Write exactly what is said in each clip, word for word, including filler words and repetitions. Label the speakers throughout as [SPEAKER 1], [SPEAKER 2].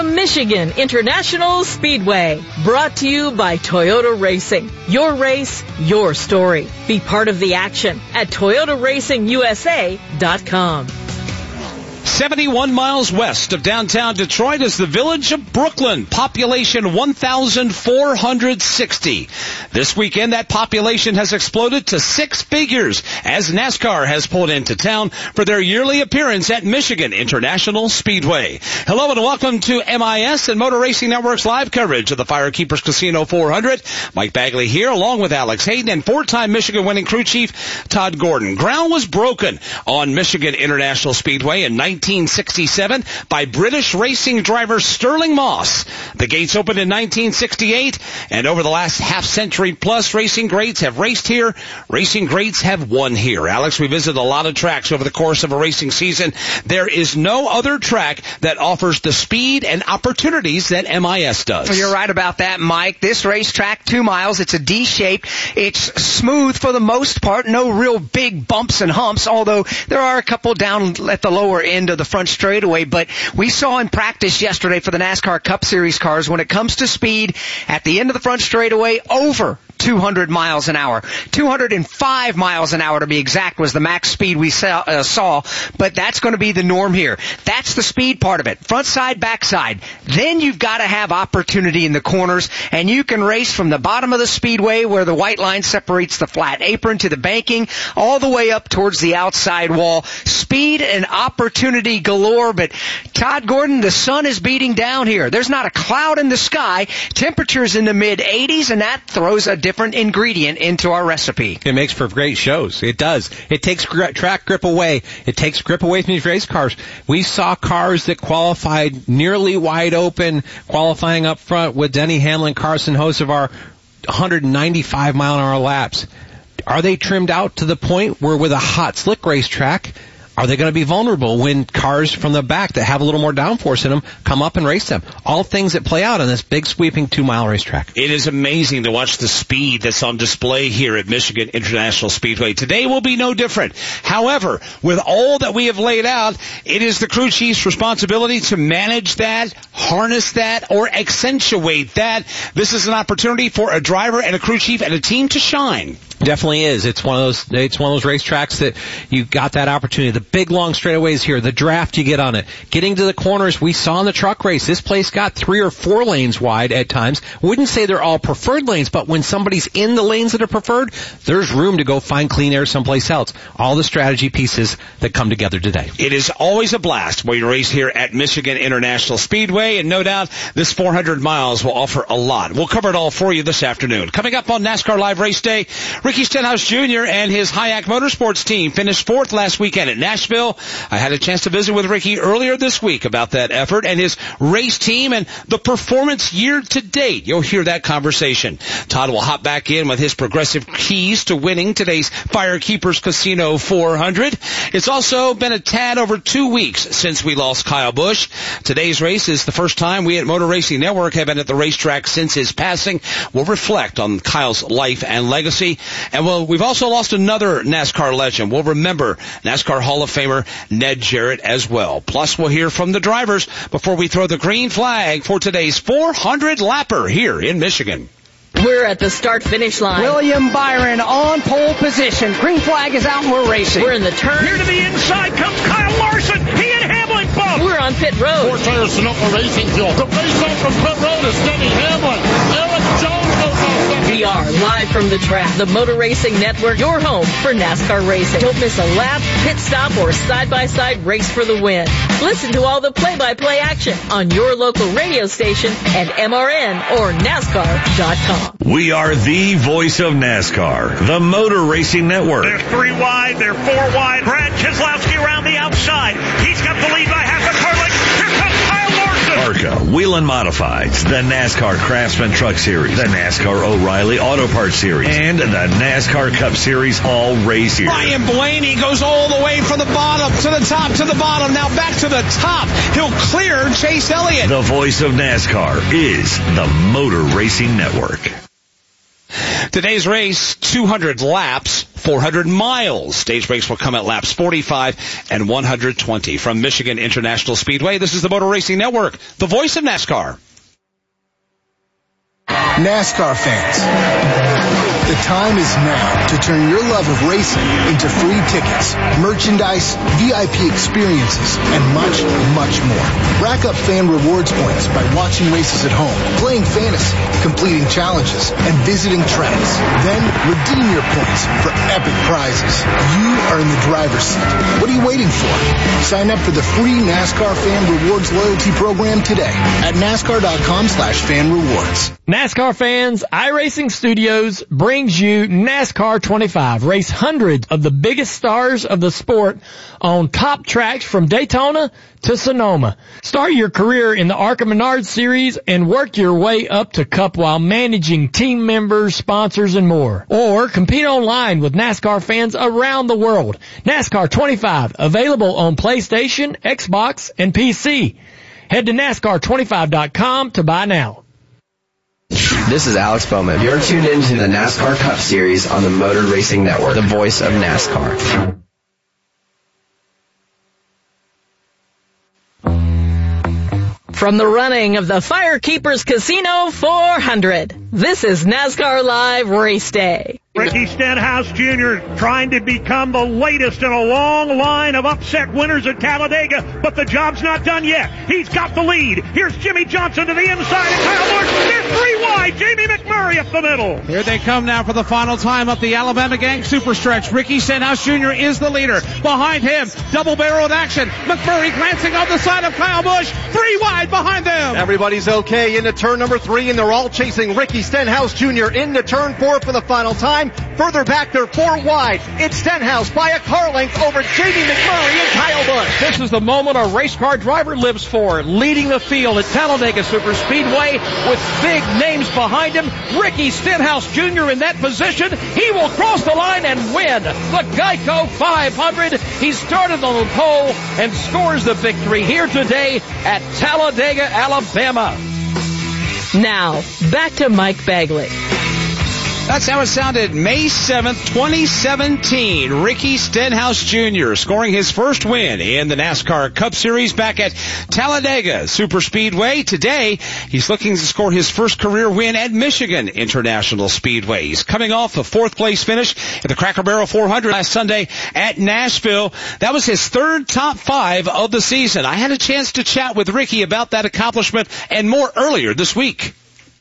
[SPEAKER 1] Michigan International Speedway, brought to you by Toyota Racing. Your race, your story. Be part of the action at Toyota Racing U S A dot com.
[SPEAKER 2] seventy-one miles west of downtown Detroit is the village of Brooklyn, population one thousand four hundred sixty. This weekend, that population has exploded to six figures as NASCAR has pulled into town for their yearly appearance at Michigan International Speedway. Hello and welcome to M I S and Motor Racing Network's live coverage of the Firekeepers Casino four hundred. Mike Bagley here along with Alex Hayden and four-time Michigan winning crew chief Todd Gordon. Ground was broken on Michigan International Speedway in nineteen sixty-seven by British racing driver Sterling Moss. The gates opened in nineteen sixty-eight, and over the last half century plus, racing greats have raced here. Racing greats have won here. Alex, we visited a lot of tracks over the course of a racing season. There is no other track that offers the speed and opportunities that M I S does.
[SPEAKER 3] Well, you're right about that, Mike. This racetrack, two miles, it's a D-shape. It's smooth for the most part. No real big bumps and humps, although there are a couple down at the lower end of the front straightaway. But we saw in practice yesterday for the NASCAR Cup Series cars, when it comes to speed, at the end of the front straightaway, over two hundred miles an hour. two hundred five miles an hour to be exact was the max speed we saw, uh, saw, but that's going to be the norm here. That's the speed part of it. Front side, back side. Then you've got to have opportunity in the corners, and you can race from the bottom of the speedway where the white line separates the flat apron to the banking, all the way up towards the outside wall. Speed and opportunity galore, but Todd Gordon, the sun is beating down here. There's not a cloud in the sky. Temperatures in the mid eighties, and that throws a different ingredient into our recipe.
[SPEAKER 4] It makes for great shows. It does. It takes gr- track grip away. It takes grip away from these race cars. We saw cars that qualified nearly wide open, qualifying up front with Denny Hamlin, Carson Hocevar, one ninety-five mile an hour laps. Are they trimmed out to the point where with a hot, slick racetrack, are they going to be vulnerable when cars from the back that have a little more downforce in them come up and race them? All things that play out on this big, sweeping two-mile racetrack.
[SPEAKER 2] It is amazing to watch the speed that's on display here at Michigan International Speedway. Today will be no different. However, with all that we have laid out, it is the crew chief's responsibility to manage that, harness that, or accentuate that. This is an opportunity for a driver and a crew chief and a team to shine.
[SPEAKER 4] Definitely is. It's one of those. It's one of those racetracks that you got that opportunity. The big long straightaways here, the draft you get on it, getting to the corners. We saw in the truck race, this place got three or four lanes wide at times. Wouldn't say they're all preferred lanes, but when somebody's in the lanes that are preferred, there's room to go find clean air someplace else. All the strategy pieces that come together today.
[SPEAKER 2] It is always a blast when you race here at Michigan International Speedway, and no doubt this four hundred miles will offer a lot. We'll cover it all for you this afternoon. Coming up on NASCAR Live Race Day, Ricky Stenhouse Junior and his Hayek Motorsports team finished fourth last weekend at Nashville. I had a chance to visit with Ricky earlier this week about that effort and his race team and the performance year to date. You'll hear that conversation. Todd will hop back in with his progressive keys to winning today's Firekeepers Casino four hundred. It's also been a tad over two weeks since we lost Kyle Busch. Today's race is the first time we at Motor Racing Network have been at the racetrack since his passing. We'll reflect on Kyle's life and legacy. And well, we've also lost another NASCAR legend. We'll remember NASCAR Hall of Famer Ned Jarrett as well. Plus, we'll hear from the drivers before we throw the green flag for today's four hundred lapper here in Michigan.
[SPEAKER 1] We're at the start-finish line.
[SPEAKER 3] William Byron on pole position. Green flag is out and we're racing.
[SPEAKER 1] We're in the turn.
[SPEAKER 5] Here to the inside comes Kyle Larson. He and Hamlin bump.
[SPEAKER 1] We're on pit road.
[SPEAKER 6] Four tires Sunoco Racing Fuel. The race out from pit road is Denny Hamlin. Eric Jones goes off second.
[SPEAKER 1] We are live from the track. The Motor Racing Network, your home for NASCAR racing. Don't miss a lap, pit stop, or side-by-side race for the win. Listen to all the play-by-play action on your local radio station at M R N or NASCAR dot com.
[SPEAKER 7] We are the voice of NASCAR, the Motor Racing Network.
[SPEAKER 5] They're three wide, they're four wide. Brad Keselowski around the outside. He's got the lead by half a car length. Here comes Kyle Larson.
[SPEAKER 7] ARCA, Whelen Modifieds, the NASCAR Craftsman Truck Series, the NASCAR O'Reilly Auto Parts Series, and the NASCAR Cup Series all race here.
[SPEAKER 2] Ryan Blaney goes all the way from the bottom to the top to the bottom. Now back to the top. He'll clear Chase Elliott.
[SPEAKER 7] The voice of NASCAR is the Motor Racing Network.
[SPEAKER 2] Today's race, two hundred laps, four hundred miles. Stage breaks will come at laps forty-five and one hundred twenty. From Michigan International Speedway, this is the Motor Racing Network, the voice of NASCAR.
[SPEAKER 8] NASCAR fans, the time is now to turn your love of racing into free tickets, merchandise, V I P experiences, and much, much more. Rack up fan rewards points by watching races at home, playing fantasy, completing challenges, and visiting tracks. Then redeem your points for epic prizes. You are in the driver's seat. What are you waiting for? Sign up for the free NASCAR Fan Rewards loyalty program today at NASCAR.com slash fan rewards.
[SPEAKER 9] NASCAR fans, iRacing Studios brings you NASCAR twenty-five. Race hundreds of the biggest stars of the sport on top tracks from Daytona to Sonoma. Start your career in the ARCA Menard Series and work your way up to Cup while managing team members, sponsors, and more. Or compete online with NASCAR fans around the world. NASCAR twenty-five, available on PlayStation, Xbox, and P C. Head to NASCAR twenty-five dot com to buy now.
[SPEAKER 10] This is Alex Bowman. You're tuned into the NASCAR Cup Series on the Motor Racing Network, the voice of NASCAR.
[SPEAKER 1] From the running of the Firekeepers Casino four hundred, this is NASCAR Live Race Day.
[SPEAKER 5] Ricky Stenhouse Junior trying to become the latest in a long line of upset winners at Talladega, but the job's not done yet. He's got the lead. Here's Jimmy Johnson to the inside, and Kyle Busch. They're three wide. Jamie McMurray up the middle.
[SPEAKER 11] Here they come now for the final time up the Alabama Gang Super Stretch. Ricky Stenhouse Junior is the leader. Behind him, double-barreled action. McMurray glancing off the side of Kyle Busch. Three wide behind them.
[SPEAKER 12] Everybody's okay into turn number three, and they're all chasing Ricky Stenhouse Junior into turn four for the final time. Further back, they're four wide. It's Stenhouse by a car length over Jamie McMurray and Kyle Busch.
[SPEAKER 11] This is the moment a race car driver lives for, leading the field at Talladega Superspeedway with big names behind him. Ricky Stenhouse Junior in that position. He will cross the line and win the Geico five hundred. He started on the pole and scores the victory here today at Talladega, Alabama.
[SPEAKER 1] Now, back to Mike Bagley.
[SPEAKER 2] That's how it sounded May seventh, twenty seventeen. Ricky Stenhouse Junior scoring his first win in the NASCAR Cup Series back at Talladega Superspeedway. Today, he's looking to score his first career win at Michigan International Speedway. He's coming off a fourth place finish at the Cracker Barrel four hundred last Sunday at Nashville. That was his third top five of the season. I had a chance to chat with Ricky about that accomplishment and more earlier this week.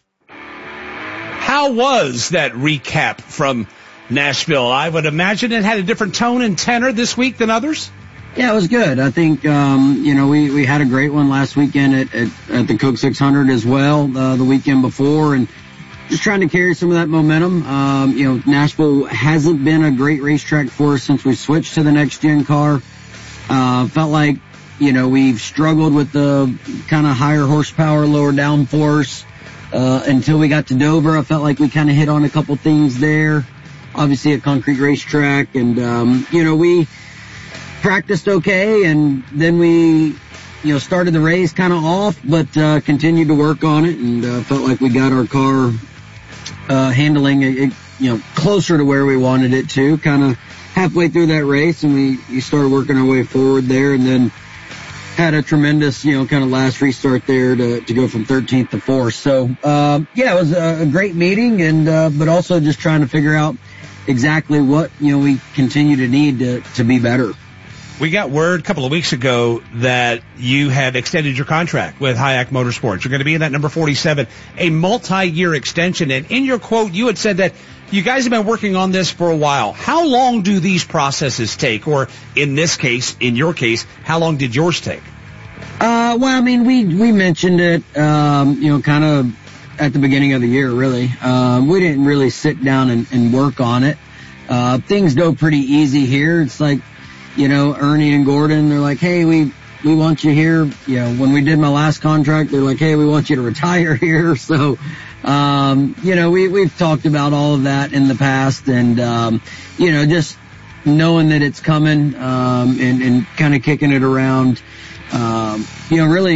[SPEAKER 2] How was that recap from Nashville? I would imagine it had a different tone and tenor this week than others.
[SPEAKER 13] Yeah, it was good. I think, um, you know, we, we had a great one last weekend at, at, at the Coke six hundred as well, uh, the weekend before, and just trying to carry some of that momentum. Um, you know, Nashville hasn't been a great racetrack for us since we switched to the next-gen car. Uh, felt like, you know, we've struggled with the kind of higher horsepower, lower downforce. Uh, until we got to Dover, I felt like we kind of hit on a couple things there. Obviously a concrete racetrack, and, um, you know, we practiced okay, and then we, you know, started the race kind of off, but, uh, continued to work on it, and, uh, felt like we got our car, uh, handling it, you know, closer to where we wanted it to, kind of halfway through that race, and we, we started working our way forward there, and then had a tremendous, you know, kind of last restart there to, to go from thirteenth to fourth. So, uh, yeah, it was a, a great meeting, and, uh, but also just trying to figure out exactly what, you know, we continue to need to, to be better.
[SPEAKER 2] We got word a couple of weeks ago that you had extended your contract with Hayek Motorsports. You're going to be in that number forty-seven, a multi-year extension. And in your quote, you had said that you guys have been working on this for a while. How long do these processes take? Or in this case, in your case, how long did yours take?
[SPEAKER 13] Uh, well, I mean, we, we mentioned it, um, you know, kind of at the beginning of the year, really. Um, we didn't really sit down and, and work on it. Uh, things go pretty easy here. It's like, you know, Ernie and Gordon, they're like, hey, we, we want you here. You know, when we did my last contract, they're like, hey, we want you to retire here. So, um, you know, we, we've talked about all of that in the past, and, um, you know, just knowing that it's coming, um, and, and kind of kicking it around, um, you know, really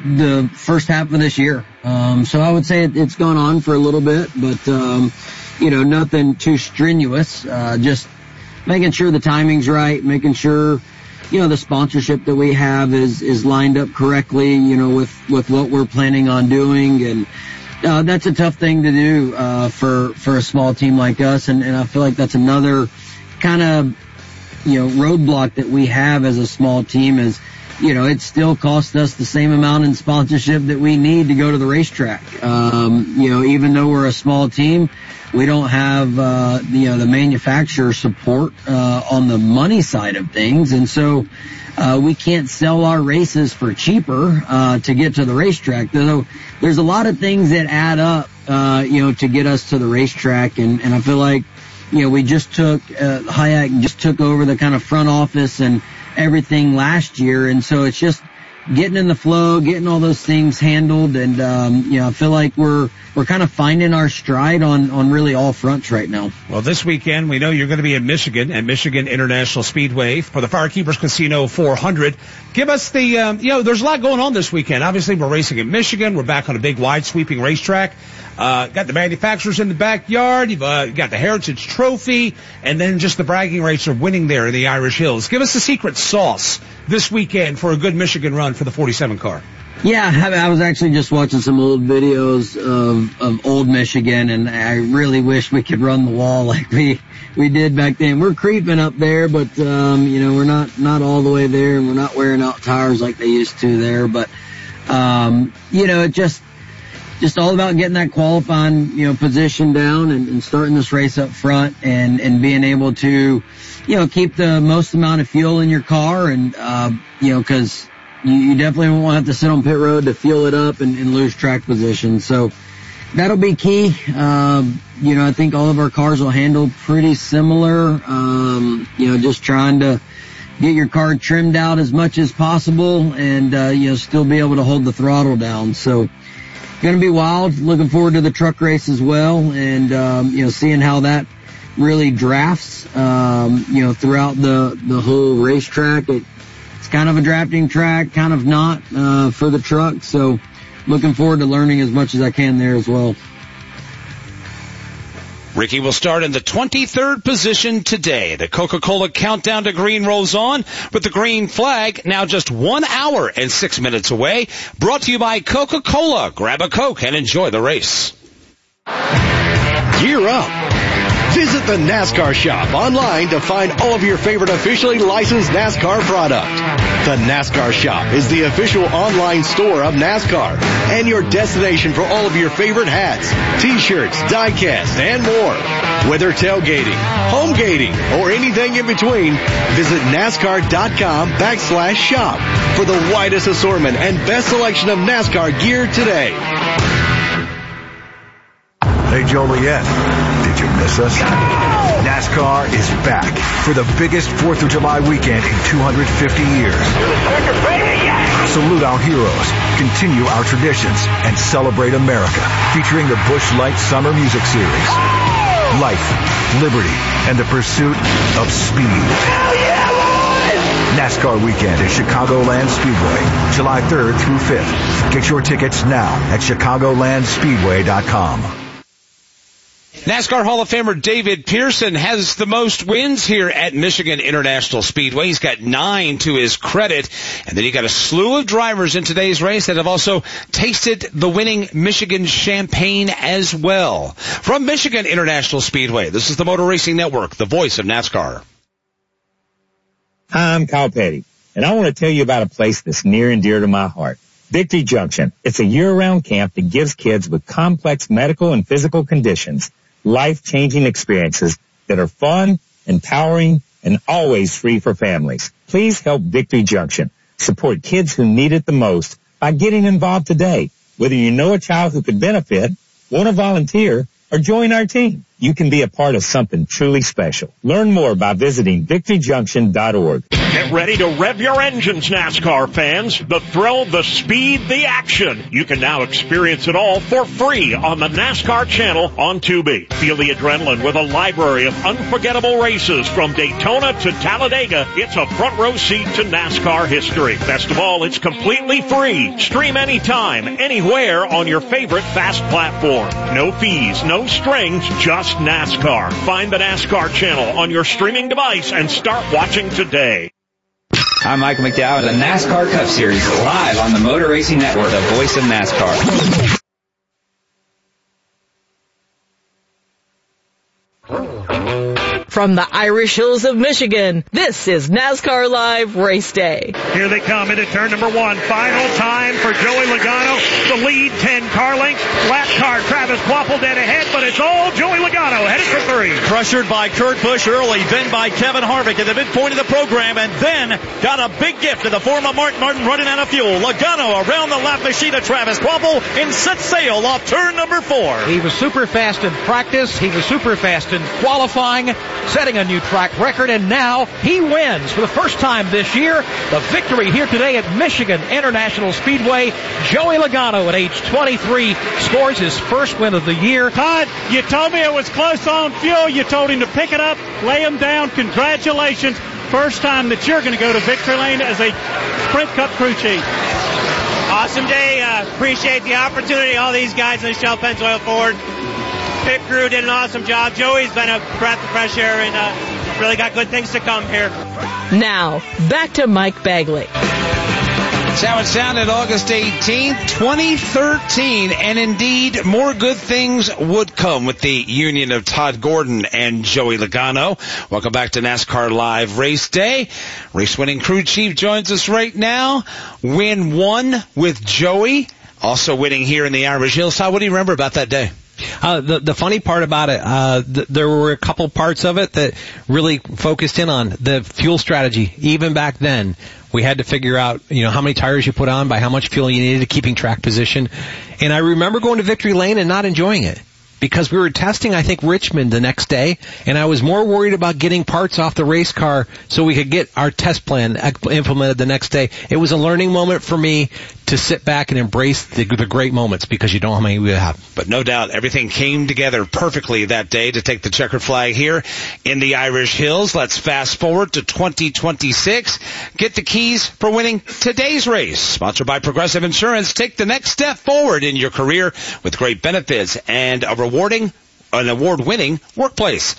[SPEAKER 13] the first half of this year. Um, so I would say it, it's gone on for a little bit, but, um, you know, nothing too strenuous. Uh, just making sure the timing's right, making sure, you know, the sponsorship that we have is, is lined up correctly, you know, with, with what we're planning on doing. And, uh, that's a tough thing to do, uh, for, for a small team like us. And, and I feel like that's another kind of, you know, roadblock that we have as a small team is, you know, it still costs us the same amount in sponsorship that we need to go to the racetrack. Um, you know, even though we're a small team, we don't have, uh, you know, the manufacturer support, uh, on the money side of things. And so, uh, we can't sell our races for cheaper, uh, to get to the racetrack. So there's a lot of things that add up, uh, you know, to get us to the racetrack. And, and I feel like, you know, we just took, uh, Hayek just took over the kind of front office and everything last year. And so it's just getting in the flow, getting all those things handled. And, um, you know, I feel like we're, we're kind of finding our stride on, on really all fronts right now.
[SPEAKER 2] Well, this weekend, we know you're going to be in Michigan at Michigan International Speedway for the Firekeepers Casino four hundred. Give us the, um, you know, there's a lot going on this weekend. Obviously, we're racing in Michigan. We're back on a big wide sweeping racetrack. Uh, got the manufacturers in the backyard. You've uh, got the Heritage Trophy, and then just the bragging rights of winning there in the Irish Hills. Give us the secret sauce this weekend for a good Michigan run for the forty-seven car.
[SPEAKER 13] Yeah, I was actually just watching some old videos of, of old Michigan, and I really wish we could run the wall like we, we did back then. We're creeping up there, but, um, you know, we're not, not all the way there, and we're not wearing out tires like they used to there. But, um, you know, it just, just all about getting that qualifying, you know, position down and, and starting this race up front and, and being able to, you know, keep the most amount of fuel in your car and, uh, you know, cause you, you definitely won't have to sit on pit road to fuel it up and, and lose track position. So that'll be key. Um, you know, I think all of our cars will handle pretty similar. Um, you know, just trying to get your car trimmed out as much as possible and, uh, you know, still be able to hold the throttle down. So, going to be wild. Looking forward to the truck race as well, and um, you know, seeing how that really drafts. Um, you know, throughout the the whole racetrack, it, it's kind of a drafting track, kind of not uh, for the truck. So, looking forward to learning as much as I can there as well.
[SPEAKER 2] Ricky will start in the twenty-third position today. The Coca-Cola countdown to green rolls on with the green flag now just one hour and six minutes away. Brought to you by Coca-Cola. Grab a Coke and enjoy the race.
[SPEAKER 14] Gear up. Visit the NASCAR shop online to find all of your favorite officially licensed NASCAR product. The NASCAR shop is the official online store of NASCAR and your destination for all of your favorite hats, t-shirts, diecast, and more. Whether tailgating, home gating, or anything in between, visit NASCAR.com backslash shop for the widest assortment and best selection of NASCAR gear today.
[SPEAKER 15] Hey, Joliet, did you miss us? NASCAR is back for the biggest fourth of July weekend in two hundred fifty years. Salute our heroes, continue our traditions, and celebrate America, featuring the Busch Light Summer Music Series. Life, liberty, and the pursuit of speed. NASCAR weekend at Chicagoland Speedway, July third through fifth. Get your tickets now at Chicagoland Speedway dot com.
[SPEAKER 2] NASCAR Hall of Famer David Pearson has the most wins here at Michigan International Speedway. He's got nine to his credit. And then you got a slew of drivers in today's race that have also tasted the winning Michigan champagne as well. From Michigan International Speedway, this is the Motor Racing Network, the voice of NASCAR.
[SPEAKER 16] Hi, I'm Kyle Petty, and I want to tell you about a place that's near and dear to my heart. Victory Junction. It's a year-round camp that gives kids with complex medical and physical conditions life-changing experiences that are fun, empowering, and always free for families. Please help Victory Junction support kids who need it the most by getting involved today. Whether you know a child who could benefit, want to volunteer, or join our team, you can be a part of something truly special. Learn more by visiting victory junction dot org.
[SPEAKER 5] Get ready to rev your engines, NASCAR fans. The thrill, the speed, the action. You can now experience it all for free on the NASCAR channel on Tubi. Feel the adrenaline with a library of unforgettable races from Daytona to Talladega. It's a front row seat to NASCAR history. Best of all, it's completely free. Stream anytime, anywhere on your favorite fast platform. No fees, no strings, just NASCAR. Find the NASCAR channel on your streaming device and start watching today.
[SPEAKER 17] I'm Michael McDowell, the NASCAR Cup Series, live on the Motor Racing Network, the voice of NASCAR.
[SPEAKER 1] From the Irish Hills of Michigan, this is NASCAR Live Race Day.
[SPEAKER 5] Here they come into turn number one. Final time for Joey Logano. The lead, ten car lengths. Lap car, Travis Kvapil dead ahead, but it's all Joey Logano headed for three.
[SPEAKER 11] Pressured by Kurt Busch early, then by Kevin Harvick at the midpoint of the program, and then got a big gift in the form of Mark Martin running out of fuel. Logano around the lap machine of Travis Kvapil and set sail off turn number four.
[SPEAKER 18] He was super fast in practice. He was super fast in qualifying, setting a new track record, and now he wins for the first time this year. The victory here today at Michigan International Speedway. Joey Logano at age twenty-three scores his first win of the year.
[SPEAKER 19] Todd, you told me it was close on fuel. You told him to pick it up, lay him down. Congratulations. First time that you're going to go to victory lane as a Sprint Cup crew chief.
[SPEAKER 20] Awesome day. Uh, appreciate the opportunity. All these guys in the Shell Pennzoil Ford pit crew did an awesome job. Joey's been a breath of fresh air and uh, really got good things to come here.
[SPEAKER 1] Now, back to Mike Bagley.
[SPEAKER 2] That's how it sounded August eighteenth, twenty thirteen. And indeed, more good things would come with the union of Todd Gordon and Joey Logano. Welcome back to NASCAR Live Race Day. Race-winning crew chief joins us right now. Win one with Joey. Also winning here in the Irish Hills. Todd, what do you remember about that day?
[SPEAKER 4] Uh, the, the funny part about it, uh, th- there were a couple parts of it that really focused in on the fuel strategy. Even back then, we had to figure out, you know, how many tires you put on by how much fuel you needed, keeping track position. And I remember going to Victory Lane and not enjoying it. Because we were testing, I think, Richmond the next day, and I was more worried about getting parts off the race car so we could get our test plan implemented the next day. It was a learning moment for me to sit back and embrace the, the great moments because you don't know how many we have.
[SPEAKER 2] But no doubt, everything came together perfectly that day to take the checkered flag here in the Irish Hills. Let's fast forward to twenty twenty-six. Get the keys for winning today's race. Sponsored by Progressive Insurance. Take the next step forward in your career with great benefits and a rewarding, an award-winning workplace.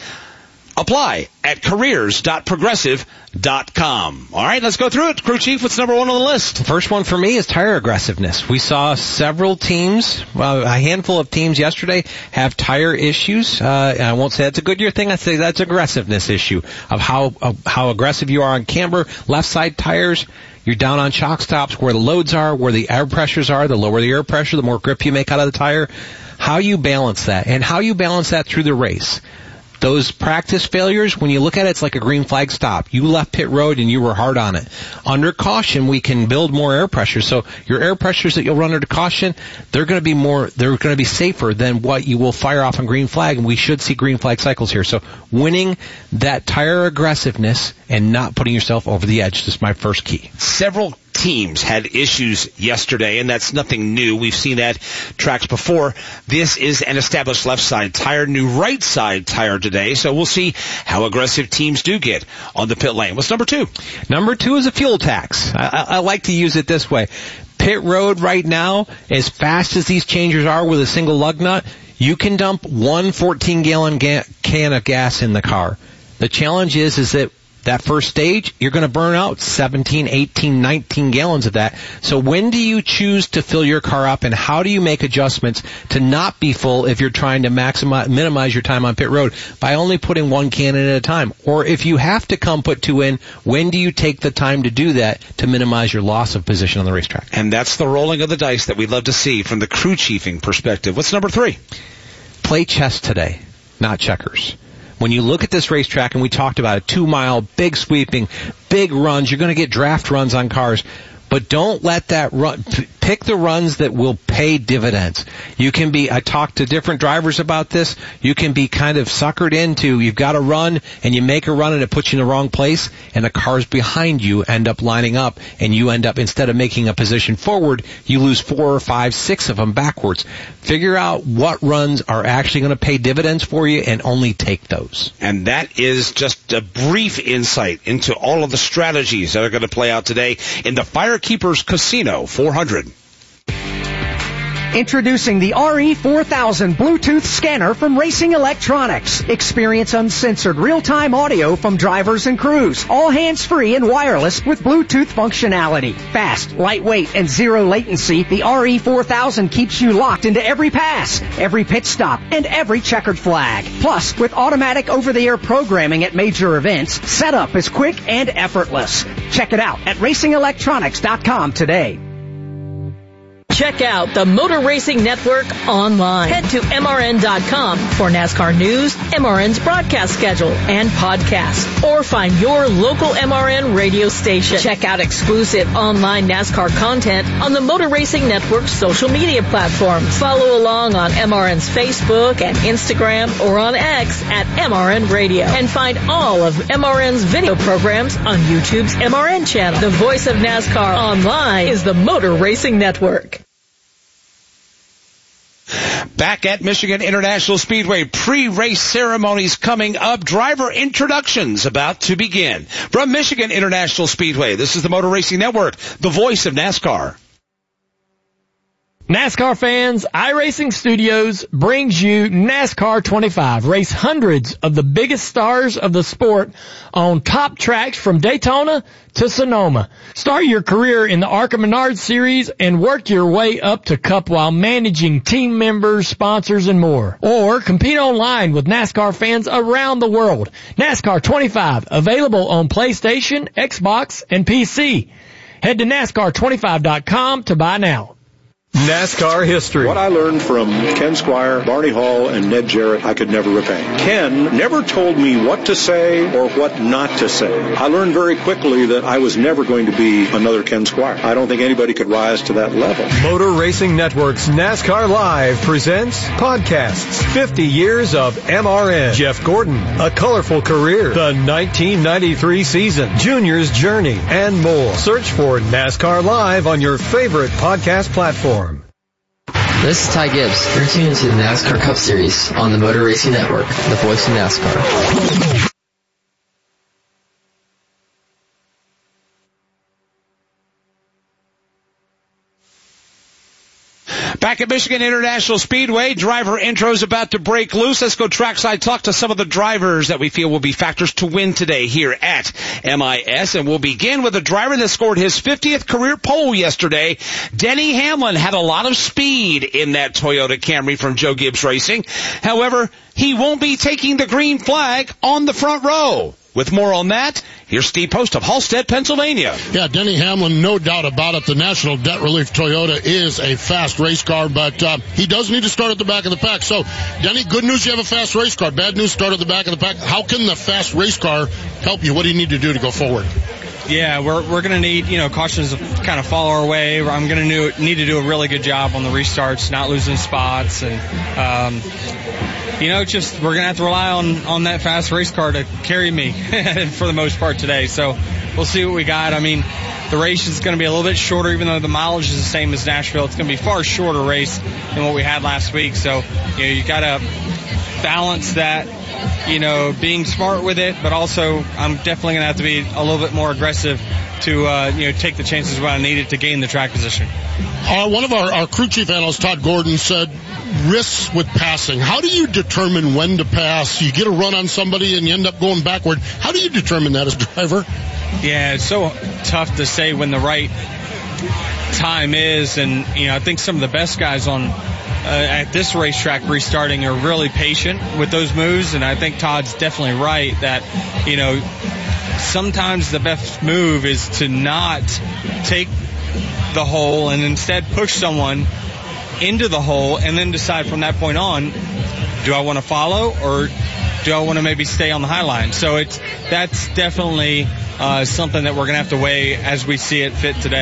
[SPEAKER 2] Apply at careers dot progressive dot com. All right, let's go through it. Crew chief, what's number one on the list?
[SPEAKER 4] The first one for me is tire aggressiveness. We saw several teams, well, a handful of teams yesterday have tire issues. Uh, and I won't say that's a Goodyear thing. I say that's aggressiveness issue of how of how aggressive you are on camber, left side tires. You're down on shock stops where the loads are, where the air pressures are. The lower the air pressure, the more grip you make out of the tire. How you balance that, and how you balance that through the race. Those practice failures, when you look at it, it's like a green flag stop. You left pit road and you were hard on it. Under caution, we can build more air pressure. So your air pressures that you'll run under caution, they're going to be more, they're going to be safer than what you will fire off on green flag, and we should see green flag cycles here. So winning that tire aggressiveness and not putting yourself over the edge is my first key.
[SPEAKER 2] Several teams had issues yesterday, and that's nothing new. We've seen that tracks before. This is an established left side tire, new right side tire today, so we'll see how aggressive teams do get on the pit lane. What's number two?
[SPEAKER 4] Number two is a fuel tax. I, I, I like to use it this way. Pit road right now, as fast as these changers are with a single lug nut, you can dump one fourteen gallon ga- can of gas in the car. The challenge is, is that that first stage, you're going to burn out seventeen, eighteen, nineteen gallons of that. So when do you choose to fill your car up, and how do you make adjustments to not be full if you're trying to maximize, minimize your time on pit road by only putting one can in at a time? Or if you have to come put two in, when do you take the time to do that to minimize your loss of position on the racetrack?
[SPEAKER 2] And that's the rolling of the dice that we'd love to see from the crew chiefing perspective. What's number three?
[SPEAKER 4] Play chess today, not checkers. When you look at this racetrack, and we talked about it, two mile, big sweeping, big runs, you're going to get draft runs on cars. But don't let that run, Pick the runs that will pay dividends. You can be, I talked to different drivers about this, you can be kind of suckered into, you've got to run, and you make a run and it puts you in the wrong place, and the cars behind you end up lining up, and you end up, instead of making a position forward, you lose four or five, six of them backwards. Figure out what runs are actually going to pay dividends for you and only take those.
[SPEAKER 2] And that is just a brief insight into all of the strategies that are going to play out today in the Firekeepers Casino four hundred.
[SPEAKER 3] Introducing the R E four thousand Bluetooth scanner from Racing Electronics. Experience uncensored real-time audio from drivers and crews. All hands-free and wireless with Bluetooth functionality. Fast, lightweight, and zero latency, the R E four thousand keeps you locked into every pass, every pit stop, and every checkered flag. Plus, with automatic over-the-air programming at major events, setup is quick and effortless. Check it out at racing electronics dot com today.
[SPEAKER 1] Check out the Motor Racing Network online. Head to M R N dot com for NASCAR news, M R N's broadcast schedule, and podcasts. Or find your local M R N radio station. Check out exclusive online NASCAR content on the Motor Racing Network's social media platforms. Follow along on M R N's Facebook and Instagram or on X at M R N Radio. And find all of M R N's video programs on YouTube's M R N channel. The voice of NASCAR online is the Motor Racing Network.
[SPEAKER 2] Back at Michigan International Speedway, pre-race ceremonies coming up. Driver introductions about to begin. From Michigan International Speedway, this is the Motor Racing Network, the voice of NASCAR.
[SPEAKER 9] NASCAR fans, iRacing Studios brings you NASCAR twenty-five. Race hundreds of the biggest stars of the sport on top tracks from Daytona to Sonoma. Start your career in the ARCA Menard Series and work your way up to Cup while managing team members, sponsors, and more. Or compete online with NASCAR fans around the world. NASCAR twenty-five, available on PlayStation, Xbox, and P C. Head to NASCAR twenty-five dot com to buy now.
[SPEAKER 21] NASCAR history. What I learned from Ken Squire, Barney Hall, and Ned Jarrett, I could never repay. Ken never told me what to say or what not to say. I learned very quickly that I was never going to be another Ken Squire. I don't think anybody could rise to that level.
[SPEAKER 22] Motor Racing Network's NASCAR Live presents podcasts. fifty years of M R N. Jeff Gordon, A Colorful Career, the nineteen ninety-three season, Junior's Journey, and more. Search for NASCAR Live on your favorite podcast platform.
[SPEAKER 10] This is Ty Gibbs. You're tuned to the NASCAR Cup Series on the Motor Racing Network, the voice of NASCAR.
[SPEAKER 2] Back at Michigan International Speedway, driver intros about to break loose. Let's go trackside, talk to some of the drivers that we feel will be factors to win today here at M I S. And we'll begin with a driver that scored his fiftieth career pole yesterday. Denny Hamlin had a lot of speed in that Toyota Camry from Joe Gibbs Racing. However, he won't be taking the green flag on the front row. With more on that, here's Steve Post of Halstead, Pennsylvania.
[SPEAKER 6] Yeah, Denny Hamlin, no doubt about it. The National Debt Relief Toyota is a fast race car, but uh, he does need to start at the back of the pack. So, Denny, good news, you have a fast race car. Bad news, start at the back of the pack. How can the fast race car help you? What do you need to do to go forward?
[SPEAKER 23] Yeah, we're we're going to need, you know, cautions to kind of follow our way. I'm going to need to do a really good job on the restarts, not losing spots, and um, you know, just we're going to have to rely on on that fast race car to carry me for the most part today. So we'll see what we got. I mean, the race is going to be a little bit shorter, even though the mileage is the same as Nashville. It's going to be a far shorter race than what we had last week. So you know, you got to balance that. You know, being smart with it, but also I'm definitely going to have to be a little bit more aggressive to, uh, you know, take the chances when I need it to gain the track position.
[SPEAKER 6] Uh, one of our, our crew chief analysts, Todd Gordon, said risks with passing. How do you determine when to pass? You get a run on somebody and you end up going backward. How do you determine that as a driver?
[SPEAKER 23] Yeah, it's so tough to say when the right time is, and, you know, I think some of the best guys on Uh, at this racetrack restarting are really patient with those moves, and I think Todd's definitely right that, you know, sometimes the best move is to not take the hole and instead push someone into the hole and then decide from that point on, do I want to follow or do I want to maybe stay on the high line? So it's that's definitely uh, something that we're going to have to weigh as we see it fit today.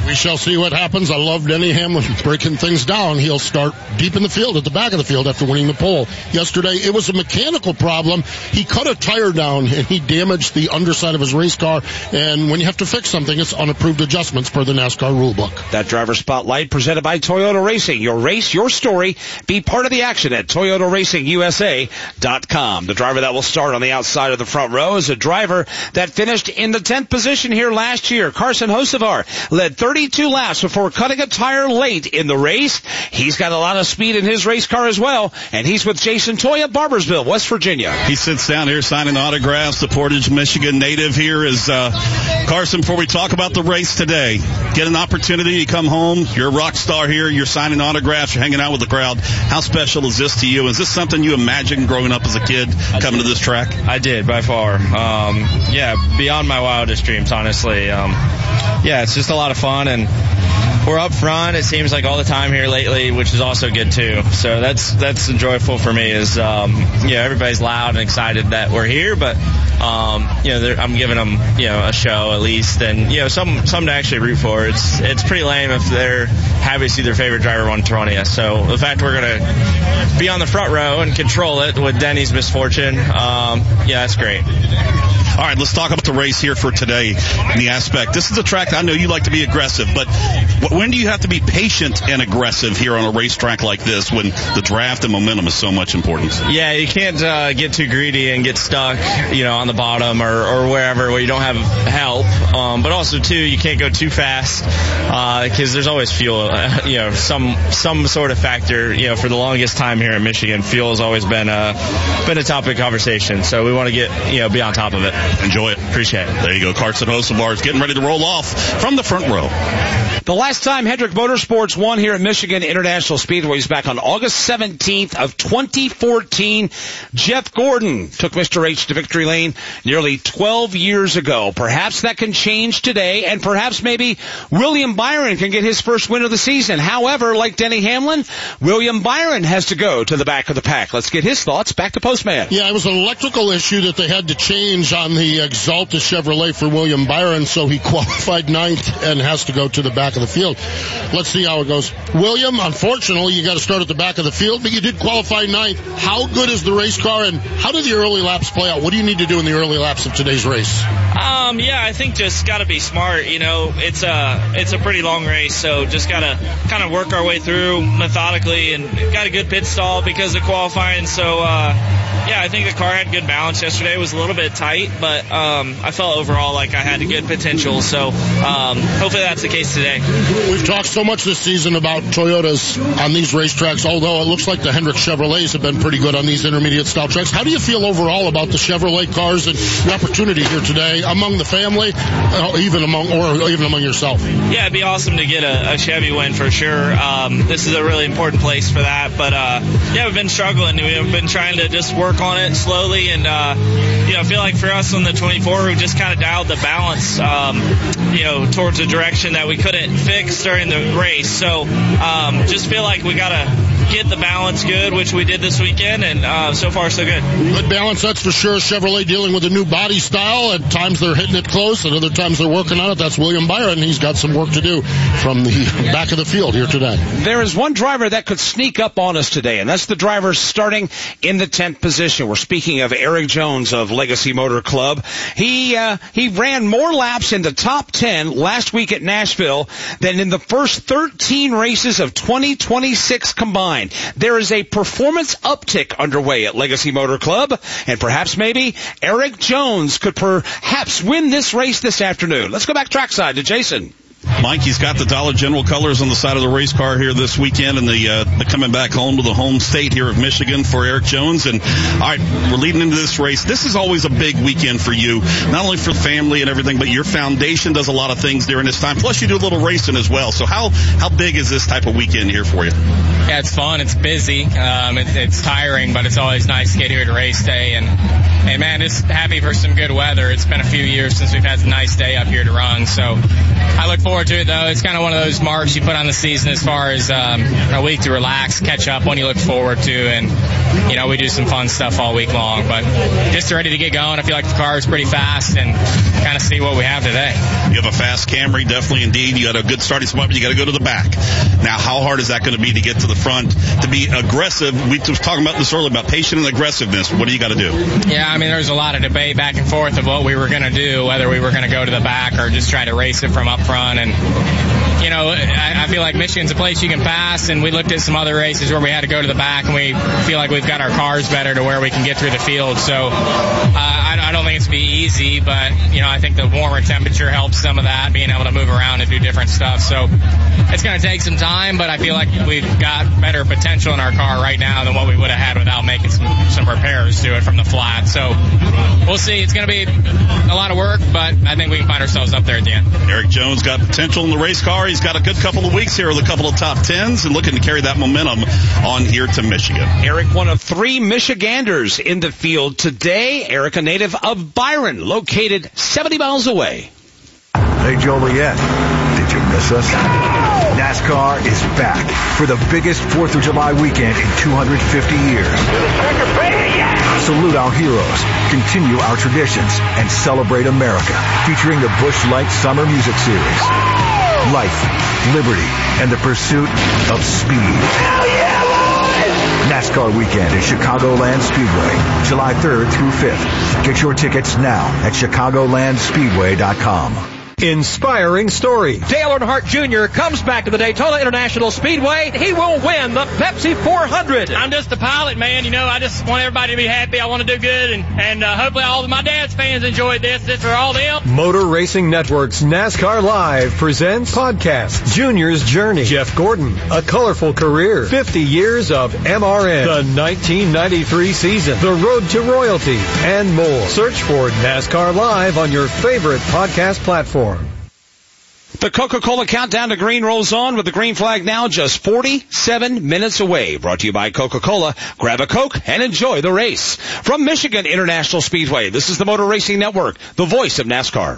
[SPEAKER 6] We shall see what happens. I love Denny Hamlin breaking things down. He'll start deep in the field, at the back of the field after winning the pole. Yesterday, it was a mechanical problem. He cut a tire down, and he damaged the underside of his race car. And when you have to fix something, it's unapproved adjustments per the NASCAR rulebook.
[SPEAKER 2] That driver spotlight presented by Toyota Racing. Your race, your story. Be part of the action at Toyota Racing U S A dot com. The driver that will start on the outside of the front row is a driver that finished in the tenth position here last year. Carson Hocevar led thirty-two laps before cutting a tire late in the race. He's got a lot of speed in his race car as well, and he's with Jason Toya, Barbersville, West Virginia.
[SPEAKER 7] He sits down here signing autographs. The Portage, Michigan native here is uh, Carson. Before we talk about the race today, get an opportunity to come home. You're a rock star here. You're signing autographs. You're hanging out with the crowd. How special is this to you? Is this something you imagined growing up as a kid coming to this track?
[SPEAKER 8] I did, by far. Um, yeah, beyond my wildest dreams, honestly. Um, yeah, it's just a lot of fun, and we're up front, it seems like, all the time here lately, which is also good too. So that's that's joyful for me. Is um, you know, everybody's loud and excited that we're here, but um, you know, I'm giving them, you know, a show at least, and you know, some some to actually root for. It's it's pretty lame if they're happy to see their favorite driver won twentieth. So the fact we're gonna be on the front row and control it with Denny's misfortune, um, yeah, that's great.
[SPEAKER 7] All right, let's talk about the race here for today in the aspect. This is a track I know you like to be aggressive, but when do you have to be patient and aggressive here on a racetrack like this when the draft and momentum is so much important? Yeah,
[SPEAKER 8] you can't uh, get too greedy and get stuck, you know, on the bottom or, or wherever where you don't have help. Um, but also, too, you can't go too fast because uh, there's always fuel, uh, you know, some some sort of factor. You know, for the longest time here in Michigan, fuel has always been a, been a topic of conversation. So we want to get, you know, be on top of it.
[SPEAKER 7] Enjoy it.
[SPEAKER 8] Appreciate it.
[SPEAKER 7] There you go. Carson Hocevar is getting ready to roll off from the front row.
[SPEAKER 2] The last time Hendrick Motorsports won here at Michigan International Speedway was back on August seventeenth of twenty fourteen. Jeff Gordon took Mister H to victory lane nearly twelve years ago. Perhaps that can change today, and perhaps maybe William Byron can get his first win of the season. However, like Denny Hamlin, William Byron has to go to the back of the pack. Let's get his thoughts. Back to Postman.
[SPEAKER 6] Yeah, it was an electrical issue that they had to change on the Exalta Chevrolet for William Byron, so he qualified ninth and has to go to the back of the field. Let's see how it goes. William, unfortunately, you got to start at the back of the field, but you did qualify ninth. How good is the race car, and how do the early laps play out? What do you need to do in the early laps of today's race?
[SPEAKER 8] Um, yeah, I think just got to be smart. You know, it's a it's a pretty long race, so just got to kind of work our way through methodically, and got a good pit stall because of qualifying. So, uh, yeah, I think the car had good balance yesterday. It was a little bit tight, but um, I felt overall like I had a good potential. So um, hopefully that's the case today.
[SPEAKER 6] We've talked so much this season about Toyotas on these racetracks, although it looks like the Hendrick Chevrolets have been pretty good on these intermediate style tracks. How do you feel overall about the Chevrolet cars and the opportunity here today among the family, uh, even among or even among yourself?
[SPEAKER 8] Yeah, it'd be awesome to get a, a Chevy win for sure. Um, this is a really important place for that. But uh, yeah, we've been struggling. We've been trying to just work on it slowly, and uh, you know, I feel like for us on the twenty-four, we just kind of dialed the balance, um, you know, towards a direction that we couldn't fix during the race. So um, just feel like we got to get the balance good, which we did this weekend, and uh, so far so good.
[SPEAKER 6] Good balance, that's for sure. Chevrolet dealing with a new body style. At times they're hitting it close, and other times they're working on it. That's William Byron. He's got some work to do from the back of the field here today.
[SPEAKER 2] There is one driver that could sneak up on us today, and that's the driver starting in the tenth position. We're speaking of Eric Jones of Legacy Motor Club. He uh, he ran more laps in the top ten last week at Nashville than in the first thirteen races of twenty twenty-six combined. There is a performance uptick underway at Legacy Motor Club, and perhaps maybe Eric Jones could perhaps win this race this afternoon. Let's go back trackside to Jason.
[SPEAKER 7] Mike, he's got the Dollar General colors on the side of the race car here this weekend, and the, uh, the coming back home to the home state here of Michigan for Eric Jones. And all right, we're leading into this race. This is always a big weekend for you, not only for the family and everything, but your foundation does a lot of things during this time. Plus, you do a little racing as well. So how how big is this type of weekend here for you?
[SPEAKER 8] Yeah, it's fun. It's busy. Um, it, it's tiring, but it's always nice to get here to race day. And, and man, just happy for some good weather. It's been a few years since we've had a nice day up here to run. So I look forward to it, though. It's kind of one of those marks you put on the season as far as um, a week to relax, catch up, one you look forward to. And
[SPEAKER 23] you know, we do some fun stuff all week long. But just ready to get going. I feel like the car is pretty fast and kind of see what we have today.
[SPEAKER 7] You have a fast Camry, definitely indeed. You got a good starting spot, but you got to go to the back. Now, how hard is that going to be to get to the front, to be aggressive? We were talking about this earlier, about patient and aggressiveness. What do you got to do?
[SPEAKER 23] Yeah, I mean, there was a lot of debate back and forth of what we were going to do, whether we were going to go to the back or just try to race it from up front. And, you know, I, I feel like Michigan's a place you can pass, and we looked at some other races where we had to go to the back, and we feel like we've got our cars better to where we can get through the field. So uh, I, I don't think it's going to be easy, but, you know, I think the warmer temperature helps some of that, being able to move around and do different stuff. So it's going to take some time, but I feel like we've got better potential in our car right now than what we would have had without making some, some repairs to it from the flat. So we'll see. It's going to be a lot of work, but I think we can find ourselves up there at the end.
[SPEAKER 7] Erik Jones got potential in the race car. He's got a good couple of weeks here with a couple of top tens and looking to carry that momentum on here to Michigan.
[SPEAKER 2] Erik, one of three Michiganders in the field today. Erik, a native of Byron, located seventy miles away.
[SPEAKER 15] Hey, Joliet, did you miss us? NASCAR is back for the biggest fourth of July weekend in two hundred fifty years. Salute our heroes, continue our traditions, and celebrate America, featuring the Busch Light Summer Music Series. Life, liberty, and the pursuit of speed. NASCAR weekend at Chicagoland Speedway, July third through fifth. Get your tickets now at chicagoland speedway dot com.
[SPEAKER 22] Inspiring story.
[SPEAKER 18] Dale Earnhardt Junior comes back to the Daytona International Speedway. He will win the Pepsi four hundred.
[SPEAKER 8] I'm just a pilot, man. You know, I just want everybody to be happy. I want to do good, and, and uh, hopefully all of my dad's fans enjoyed this. This for all them.
[SPEAKER 22] Motor Racing Network's NASCAR Live presents podcast Junior's Journey. Jeff Gordon, a colorful career, fifty years of M R N, the nineteen ninety-three season, the road to royalty, and more. Search for NASCAR Live on your favorite podcast platform.
[SPEAKER 2] The Coca-Cola Countdown to Green rolls on with the green flag now just forty-seven minutes away. Brought to you by Coca-Cola. Grab a Coke and enjoy the race. From Michigan International Speedway, this is the Motor Racing Network, the voice of NASCAR.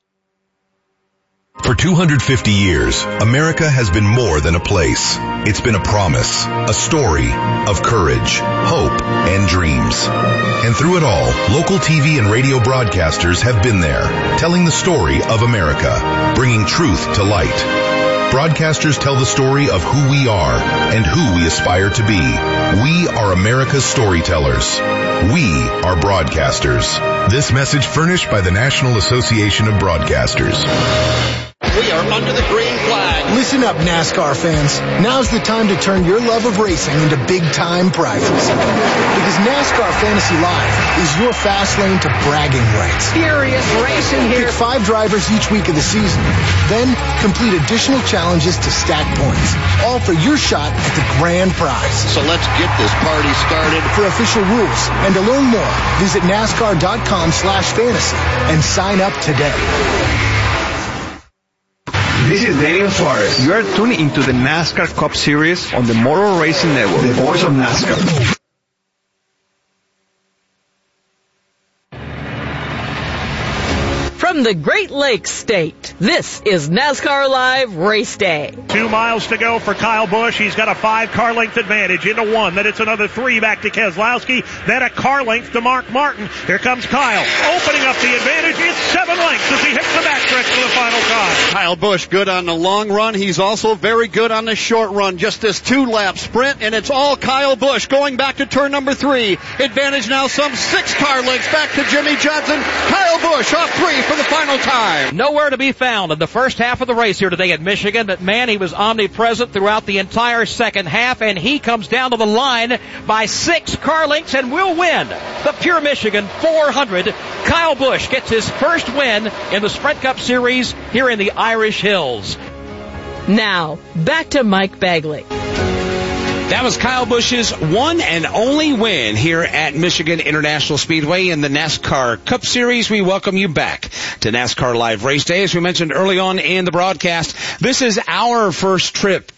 [SPEAKER 12] For two hundred fifty years, America has been more than a place. It's been a promise, a story of courage, hope, and dreams. And through it all, local T V and radio broadcasters have been there, telling the story of America, bringing truth to light. Broadcasters tell the story of who we are and who we aspire to be. We are America's storytellers. We are broadcasters. This message furnished by the National Association of Broadcasters.
[SPEAKER 13] We are under the green flag. Listen up, NASCAR fans. Now's the time to turn your love of racing into big-time prizes. Because NASCAR Fantasy Live is your fast lane to bragging rights.
[SPEAKER 18] Serious racing here.
[SPEAKER 13] Pick five drivers each week of the season. Then complete additional challenges to stack points. All for your shot at the grand prize.
[SPEAKER 14] So let's get this party started.
[SPEAKER 13] For official rules and to learn more, visit NASCAR.com slash fantasy and sign up today.
[SPEAKER 24] This is Daniel Suarez. You are tuning into the NASCAR Cup Series on the Motor Racing Network, the voice of NASCAR.
[SPEAKER 1] From the Great Lakes State, this is NASCAR Live Race Day.
[SPEAKER 5] Two miles to go for Kyle Busch. He's got a five-car length advantage into one. Then it's another three back to Keselowski. Then a car length to Mark Martin. Here comes Kyle, opening up the advantage. It's seven lengths as he hits the backstretch for the final time.
[SPEAKER 25] Kyle Busch good on the long run. He's also very good on the short run. Just this two-lap sprint, and it's all Kyle Busch going back to turn number three. Advantage now some six car lengths back to Jimmy Johnson. Kyle Busch off three for the final time.
[SPEAKER 18] Nowhere to be found in the first half of the race here today at Michigan, but man, he was omnipresent throughout the entire second half, and he comes down to the line by six car lengths and will win the Pure Michigan four hundred. Kyle Busch gets his first win in the Sprint Cup Series here in the Irish Hills.
[SPEAKER 1] Now, back to Mike Bagley.
[SPEAKER 2] That was Kyle Busch's one and only win here at Michigan International Speedway in the NASCAR Cup Series. We welcome you back to NASCAR Live Race Day. As we mentioned early on in the broadcast, this is our first trip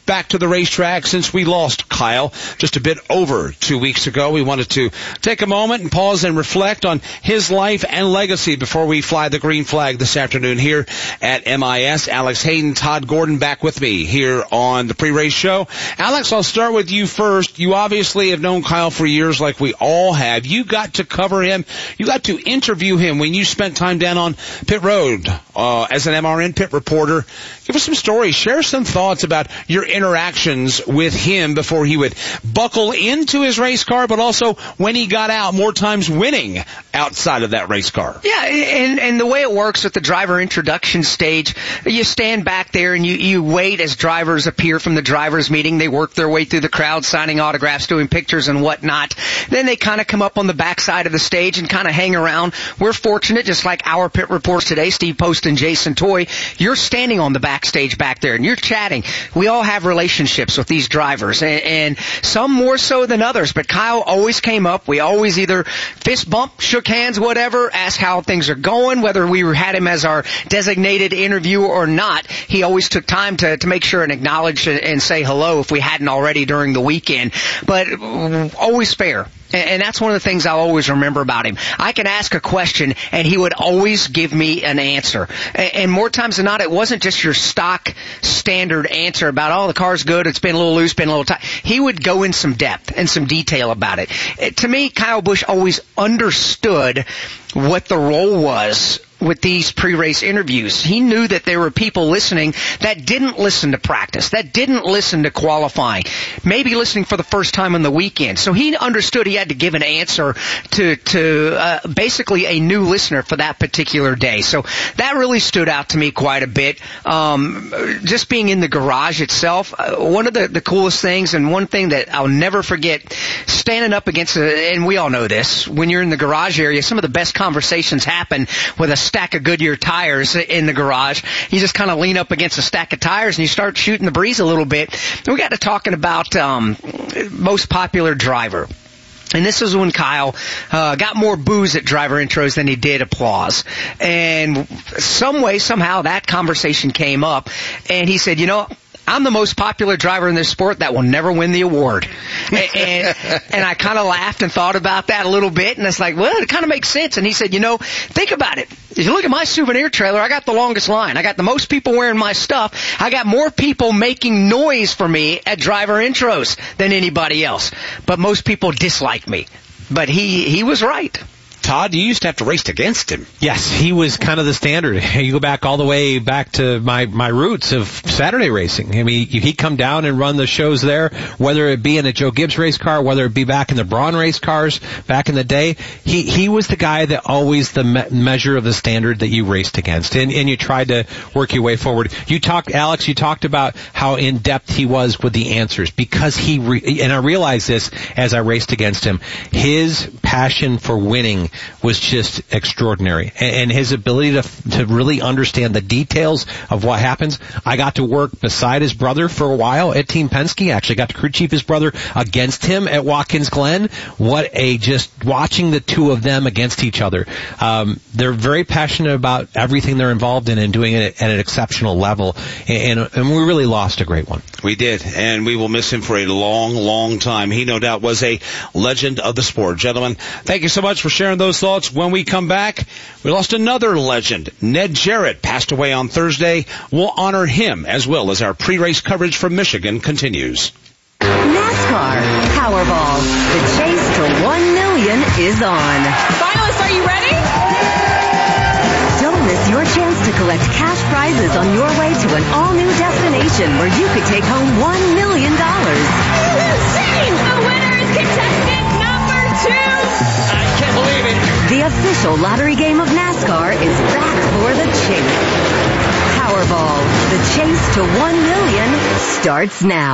[SPEAKER 2] back to the racetrack since we lost Kyle just a bit over two weeks ago. We wanted to take a moment and pause and reflect on his life and legacy before we fly the green flag this afternoon here at M I S. Alex Hayden, Todd Gordon back with me here on the pre-race show. Alex, I'll start with you first. You obviously have known Kyle for years like we all have. You got to cover him. You got to interview him when you spent time down on pit road uh, as an M R N pit reporter. Give us some stories. Share some thoughts about your interactions with him before he would buckle into his race car, but also when he got out, more times winning outside of that race car.
[SPEAKER 3] Yeah, and, and the way it works with the driver introduction stage, you stand back there and you, you wait as drivers appear from the drivers meeting. They work their way through the crowd, signing autographs, doing pictures and whatnot. Then they kind of come up on the backside of the stage and kind of hang around. We're fortunate, just like our pit reporters today, Steve Post and Jason Toy, you're standing on the backstage back there and you're chatting. We all have relationships with these drivers, and, and some more so than others, but Kyle always came up. We always either fist bump, shook hands, whatever, asked how things are going, whether we had him as our designated interviewer or not. He always took time to, to make sure and acknowledge and, and say hello if we hadn't already during the weekend, but always fair. And that's one of the things I'll always remember about him. I can ask a question, and he would always give me an answer. And more times than not, it wasn't just your stock standard answer about, oh, the car's good, it's been a little loose, been a little tight. He would go in some depth and some detail about it. To me, Kyle Busch always understood what the role was with these pre-race interviews. He knew that there were people listening that didn't listen to practice, that didn't listen to qualifying, maybe listening for the first time on the weekend. So he understood he had to give an answer to to uh, basically a new listener for that particular day. So that really stood out to me quite a bit. Um, just being in the garage itself, uh, one of the, the coolest things, and one thing that I'll never forget, standing up against, a, and we all know this, when you're in the garage area, some of the best conversations happen with a stack of Goodyear tires in the garage. You just kind of lean up against a stack of tires and you start shooting the breeze a little bit. We got to talking about um, most popular driver. And this is when Kyle uh, got more boos at driver intros than he did applause. And some way, somehow, that conversation came up. And he said, you know, I'm the most popular driver in this sport that will never win the award. And, and, and I kind of laughed and thought about that a little bit, and it's like, well, it kind of makes sense. And he said, you know, think about it. If you look at my souvenir trailer, I got the longest line. I got the most people wearing my stuff. I got more people making noise for me at driver intros than anybody else. But most people dislike me. But he, he was right.
[SPEAKER 2] Todd, you used to have to race against him.
[SPEAKER 4] Yes, he was kind of the standard. You go back all the way back to my, my roots of Saturday racing. I mean, he'd come down and run the shows there, whether it be in a Joe Gibbs race car, whether it be back in the Braun race cars back in the day. He he was the guy that always the me- measure of the standard that you raced against, and, and you tried to work your way forward. You talked, Alex, you talked about how in-depth he was with the answers, because he, re- and I realized this as I raced against him, his passion for winning was just extraordinary, and his ability to to really understand the details of what happens. I got to work beside his brother for a while at Team Penske. Actually got to crew chief his brother against him at Watkins Glen. What a just watching the two of them against each other. Um, they're very passionate about everything they're involved in and doing it at an exceptional level, and, and, and we really lost a great one.
[SPEAKER 2] We did, and we will miss him for a long, long time. He no doubt was a legend of the sport. Gentlemen, thank you so much for sharing those thoughts. When we come back, we lost another legend. Ned Jarrett passed away on Thursday. We'll honor him as well as our pre-race coverage from Michigan continues.
[SPEAKER 11] NASCAR Powerball. The chase to one million is on.
[SPEAKER 1] Finalists, are you ready?
[SPEAKER 11] Don't miss your chance to collect cash prizes on your way to an all-new destination where you could take home one million dollars.
[SPEAKER 1] Insane! The winner is contestant number two!
[SPEAKER 11] I can't believe it. The official lottery game of NASCAR is back for the chase. Powerball. The chase to one million starts now.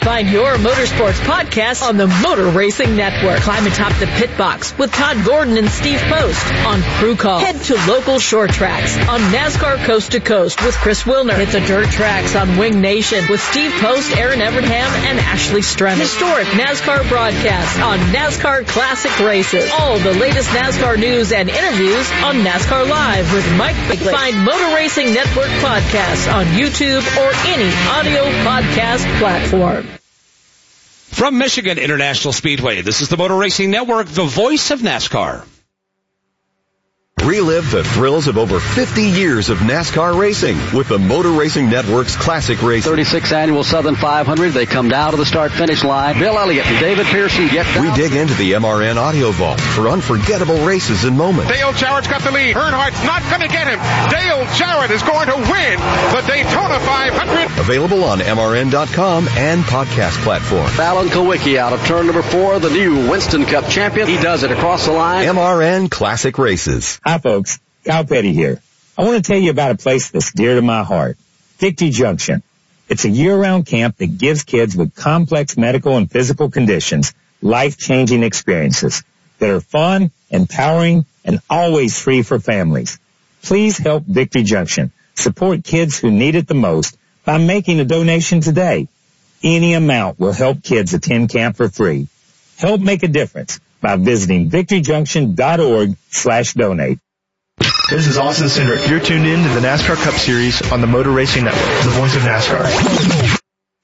[SPEAKER 1] Find your motorsports podcast on the Motor Racing Network. Climb atop the pit box with Todd Gordon and Steve Post on Crew Call. Head to local short tracks on NASCAR Coast to Coast with Chris Wilner. Hit the dirt tracks on Wing Nation with Steve Post, Aaron Evernham, and Ashley Strennan. Historic NASCAR broadcasts on NASCAR Classic Races. All the latest NASCAR news and interviews on NASCAR Live with Mike Bigley. Find Motor Racing Network podcasts on YouTube or any audio podcast platform.
[SPEAKER 2] From Michigan International Speedway, this is the Motor Racing Network, the voice of NASCAR.
[SPEAKER 9] Relive the thrills of over fifty years of NASCAR racing with the Motor Racing Network's Classic Race.
[SPEAKER 16] thirty-sixth Annual Southern five hundred. They come down to the start-finish line. Bill Elliott and David Pearson get down.
[SPEAKER 9] We dig into the M R N audio vault for unforgettable races and moments.
[SPEAKER 17] Dale Jarrett's got the lead. Earnhardt's not going to get him. Dale Jarrett is going to win the Daytona five hundred.
[SPEAKER 9] Available on M R N dot com and podcast platforms.
[SPEAKER 16] Alan Kulwicki out of turn number four, the new Winston Cup champion. He does it across the line.
[SPEAKER 9] M R N Classic Races.
[SPEAKER 19] Hi, folks. Kyle Petty here. I want to tell you about a place that's dear to my heart, Victory Junction. It's a year-round camp that gives kids with complex medical and physical conditions life-changing experiences that are fun, empowering, and always free for families. Please help Victory Junction support kids who need it the most by making a donation today. Any amount will help kids attend camp for free. Help make a difference by visiting victory junction dot org slash donate.
[SPEAKER 20] This is Austin Cindric. You're tuned in to the NASCAR Cup Series on the Motor Racing Network, the voice of NASCAR.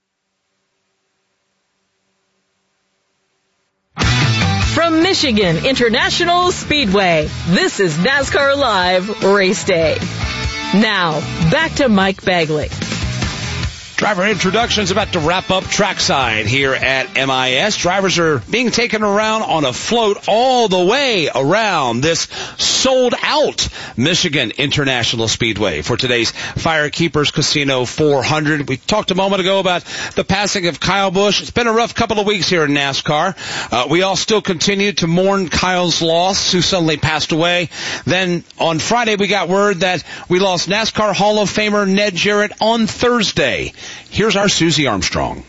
[SPEAKER 1] From Michigan International Speedway, this is NASCAR Live Race Day. Now, back to Mike Bagley.
[SPEAKER 2] Driver introductions about to wrap up trackside here at M I S. Drivers are being taken around on a float all the way around this sold-out Michigan International Speedway for today's Firekeepers Casino four hundred. We talked a moment ago about the passing of Kyle Busch. It's been a rough couple of weeks here in NASCAR. Uh, we all still continue to mourn Kyle's loss, who suddenly passed away. Then on Friday, we got word that we lost NASCAR Hall of Famer Ned Jarrett on Thursday. Here's our Susie Armstrong.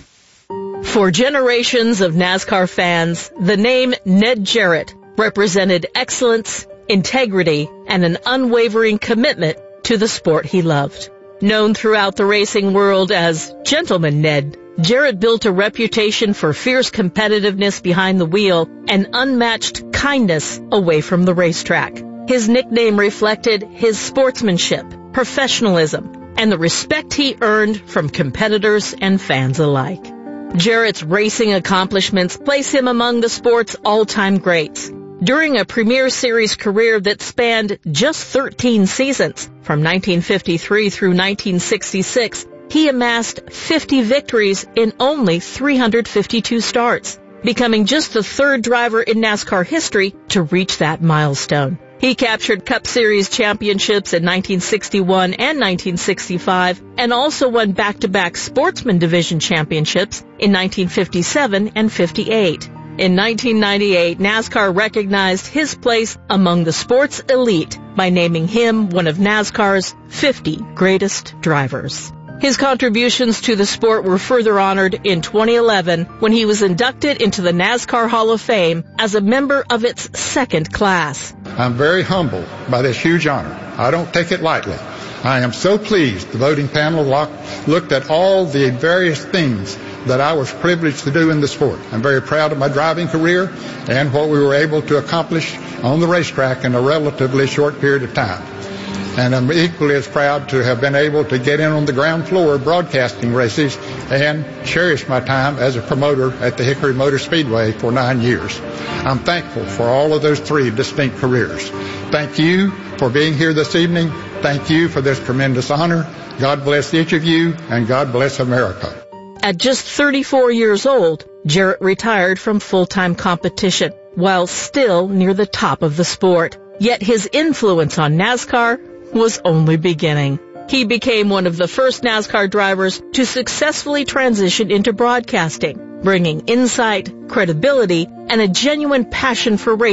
[SPEAKER 1] For generations of NASCAR fans, the name Ned Jarrett represented excellence, integrity, and an unwavering commitment to the sport he loved. Known throughout the racing world as Gentleman Ned, Jarrett built a reputation for fierce competitiveness behind the wheel and unmatched kindness away from the racetrack. His nickname reflected his sportsmanship, professionalism, and the respect he earned from competitors and fans alike. Jarrett's racing accomplishments place him among the sport's all-time greats. During a Premier Series career that spanned just thirteen seasons, from nineteen fifty-three through nineteen sixty-six, he amassed fifty victories in only three hundred fifty-two starts, becoming just the third driver in NASCAR history to reach that milestone. He captured Cup Series championships in nineteen sixty-one and nineteen sixty-five, and also won back-to-back Sportsman Division championships in nineteen fifty-seven and fifty-eight. In nineteen ninety-eight, NASCAR recognized his place among the sport's elite by naming him one of NASCAR's fifty greatest drivers. His contributions to the sport were further honored in twenty eleven when he was inducted into the NASCAR Hall of Fame as a member of its second class.
[SPEAKER 26] I'm very humbled by this huge honor. I don't take it lightly. I am so pleased the voting panel looked at all the various things that I was privileged to do in the sport. I'm very proud of my driving career and what we were able to accomplish on the racetrack in a relatively short period of time. And I'm equally as proud to have been able to get in on the ground floor broadcasting races and cherish my time as a promoter at the Hickory Motor Speedway for nine years. I'm thankful for all of those three distinct careers. Thank you for being here this evening. Thank you for this tremendous honor. God bless each of you, and God bless America.
[SPEAKER 1] At just thirty-four years old, Jarrett retired from full-time competition while still near the top of the sport. Yet his influence on NASCAR was only beginning. He became one of the first NASCAR drivers to successfully transition into broadcasting, bringing insight, credibility, and a genuine passion for racing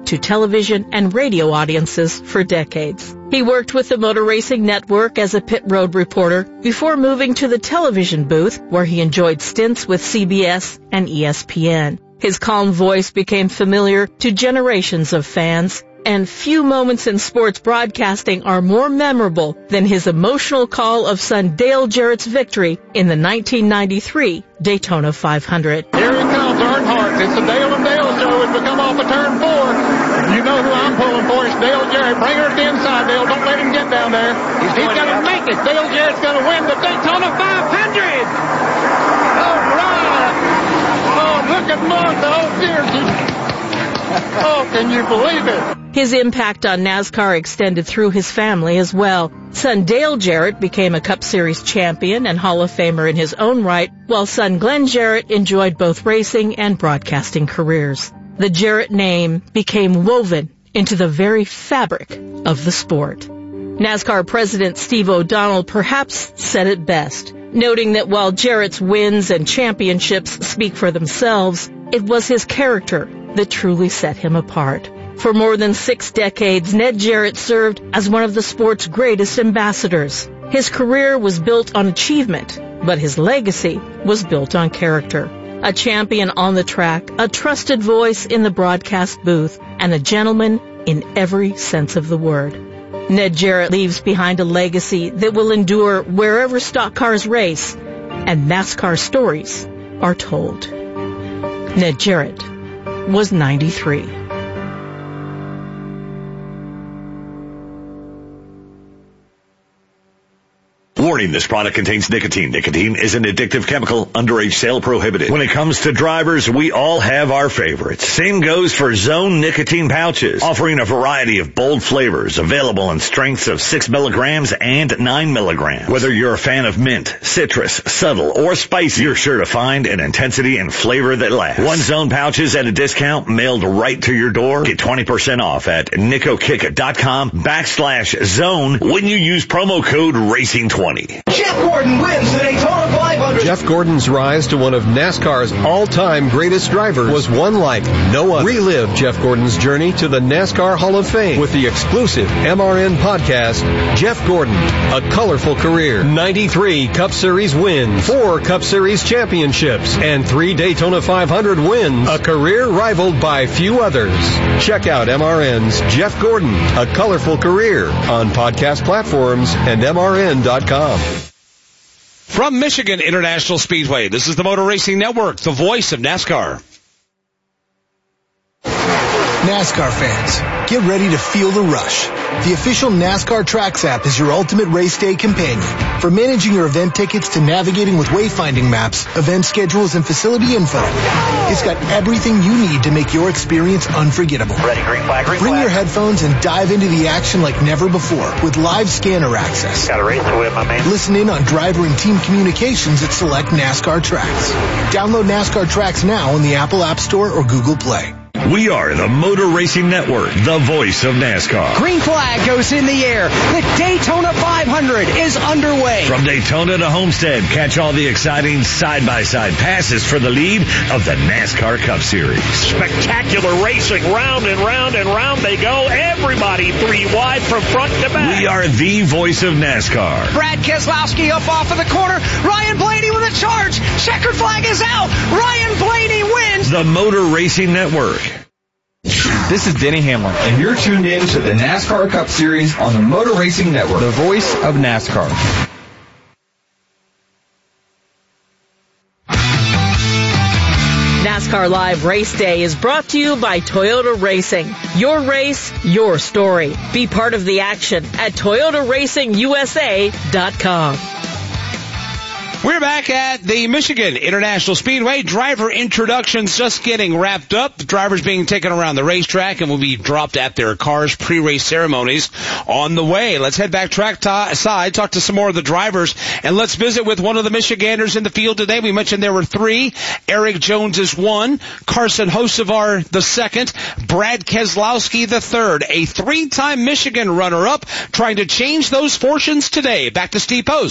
[SPEAKER 1] to television and radio audiences for decades. He worked with the Motor Racing Network as a pit road reporter before moving to the television booth, where he enjoyed stints with C B S and E S P N. His calm voice became familiar to generations of fans, and few moments in sports broadcasting are more memorable than his emotional call of son Dale Jarrett's victory in the nineteen ninety-three Daytona five hundred.
[SPEAKER 25] Here he comes, Earnhardt. It's the Dale and Dale show as we come off of turn four. You know who I'm pulling for. It's Dale Jarrett. Bring her to the inside, Dale. Don't let him get down there. He's, He's going to make it. Dale Jarrett's going to win the Daytona five hundred. All right. Oh, look at Martha. Oh, dear. Oh, can you believe it?
[SPEAKER 1] His impact on NASCAR extended through his family as well. Son Dale Jarrett became a Cup Series champion and Hall of Famer in his own right, while son Glenn Jarrett enjoyed both racing and broadcasting careers. The Jarrett name became woven into the very fabric of the sport. NASCAR President Steve O'Donnell perhaps said it best, noting that while Jarrett's wins and championships speak for themselves, it was his character that truly set him apart. For more than six decades, Ned Jarrett served as one of the sport's greatest ambassadors. His career was built on achievement, but his legacy was built on character. A champion on the track, a trusted voice in the broadcast booth, and a gentleman in every sense of the word. Ned Jarrett leaves behind a legacy that will endure wherever stock cars race, and NASCAR stories are told. Ned Jarrett was ninety-three.
[SPEAKER 6] Warning, this product contains nicotine. Nicotine is an addictive chemical. Underage sale prohibited. When it comes to drivers, we all have our favorites. Same goes for Zone nicotine pouches, offering a variety of bold flavors, available in strengths of six milligrams and nine milligrams. Whether you're a fan of mint, citrus, subtle, or spicy, you're sure to find an intensity and flavor that lasts. One Zone pouches at a discount mailed right to your door. Get twenty percent off at nicokick.com backslash zone when you use promo code racing twenty.
[SPEAKER 7] Jeff Gordon wins the Daytona five hundred.
[SPEAKER 22] Jeff Gordon's rise to one of NASCAR's all-time greatest drivers was one like no other. Relive Jeff Gordon's journey to the NASCAR Hall of Fame with the exclusive M R N podcast, Jeff Gordon, A Colorful Career. ninety-three Cup Series wins, four Cup Series championships, and three Daytona five hundred wins. A career rivaled by few others. Check out M R N's Jeff Gordon, A Colorful Career on podcast platforms and M R N dot com.
[SPEAKER 2] From Michigan International Speedway, this is the Motor Racing Network, the voice of NASCAR.
[SPEAKER 13] NASCAR fans, get ready to feel the rush. The official NASCAR Tracks app is your ultimate race day companion. From managing your event tickets to navigating with wayfinding maps, event schedules, and facility info, it's got everything you need to make your experience unforgettable.
[SPEAKER 7] Ready, green flag, green
[SPEAKER 13] Bring
[SPEAKER 7] flag.
[SPEAKER 13] your headphones and dive into the action like never before with live scanner access.
[SPEAKER 7] Got a race to win, my man.
[SPEAKER 13] Listen in on driver and team communications at select NASCAR Tracks. Download NASCAR Tracks now in the Apple App Store or Google Play.
[SPEAKER 6] We are the Motor Racing Network, the voice of NASCAR.
[SPEAKER 3] Green flag goes in the air. The Daytona five hundred is underway.
[SPEAKER 6] From Daytona to Homestead, catch all the exciting side-by-side passes for the lead of the NASCAR Cup Series.
[SPEAKER 5] Spectacular racing, round and round and round they go. Everybody three wide from front to back.
[SPEAKER 6] We are the voice of NASCAR.
[SPEAKER 3] Brad Keselowski up off of the corner. Ryan Blaney with a charge. Checkered flag is out. Ryan Blaney wins.
[SPEAKER 6] The Motor Racing Network.
[SPEAKER 10] This is Denny Hamlin, and you're tuned in to the NASCAR Cup Series on the Motor Racing Network, the voice of NASCAR.
[SPEAKER 1] NASCAR Live Race Day is brought to you by Toyota Racing. Your race, your story. Be part of the action at Toyota Racing U S A dot com.
[SPEAKER 2] We're back at the Michigan International Speedway. Driver introductions just getting wrapped up. The drivers being taken around the racetrack and will be dropped at their cars. Pre-race ceremonies on the way. Let's head back track to- side, talk to some more of the drivers, and let's visit with one of the Michiganders in the field today. We mentioned there were three. Eric Jones is one. Carson Hocevar the second. Brad Keselowski the third. A three-time Michigan runner-up trying to change those fortunes today. Back to Steve Post.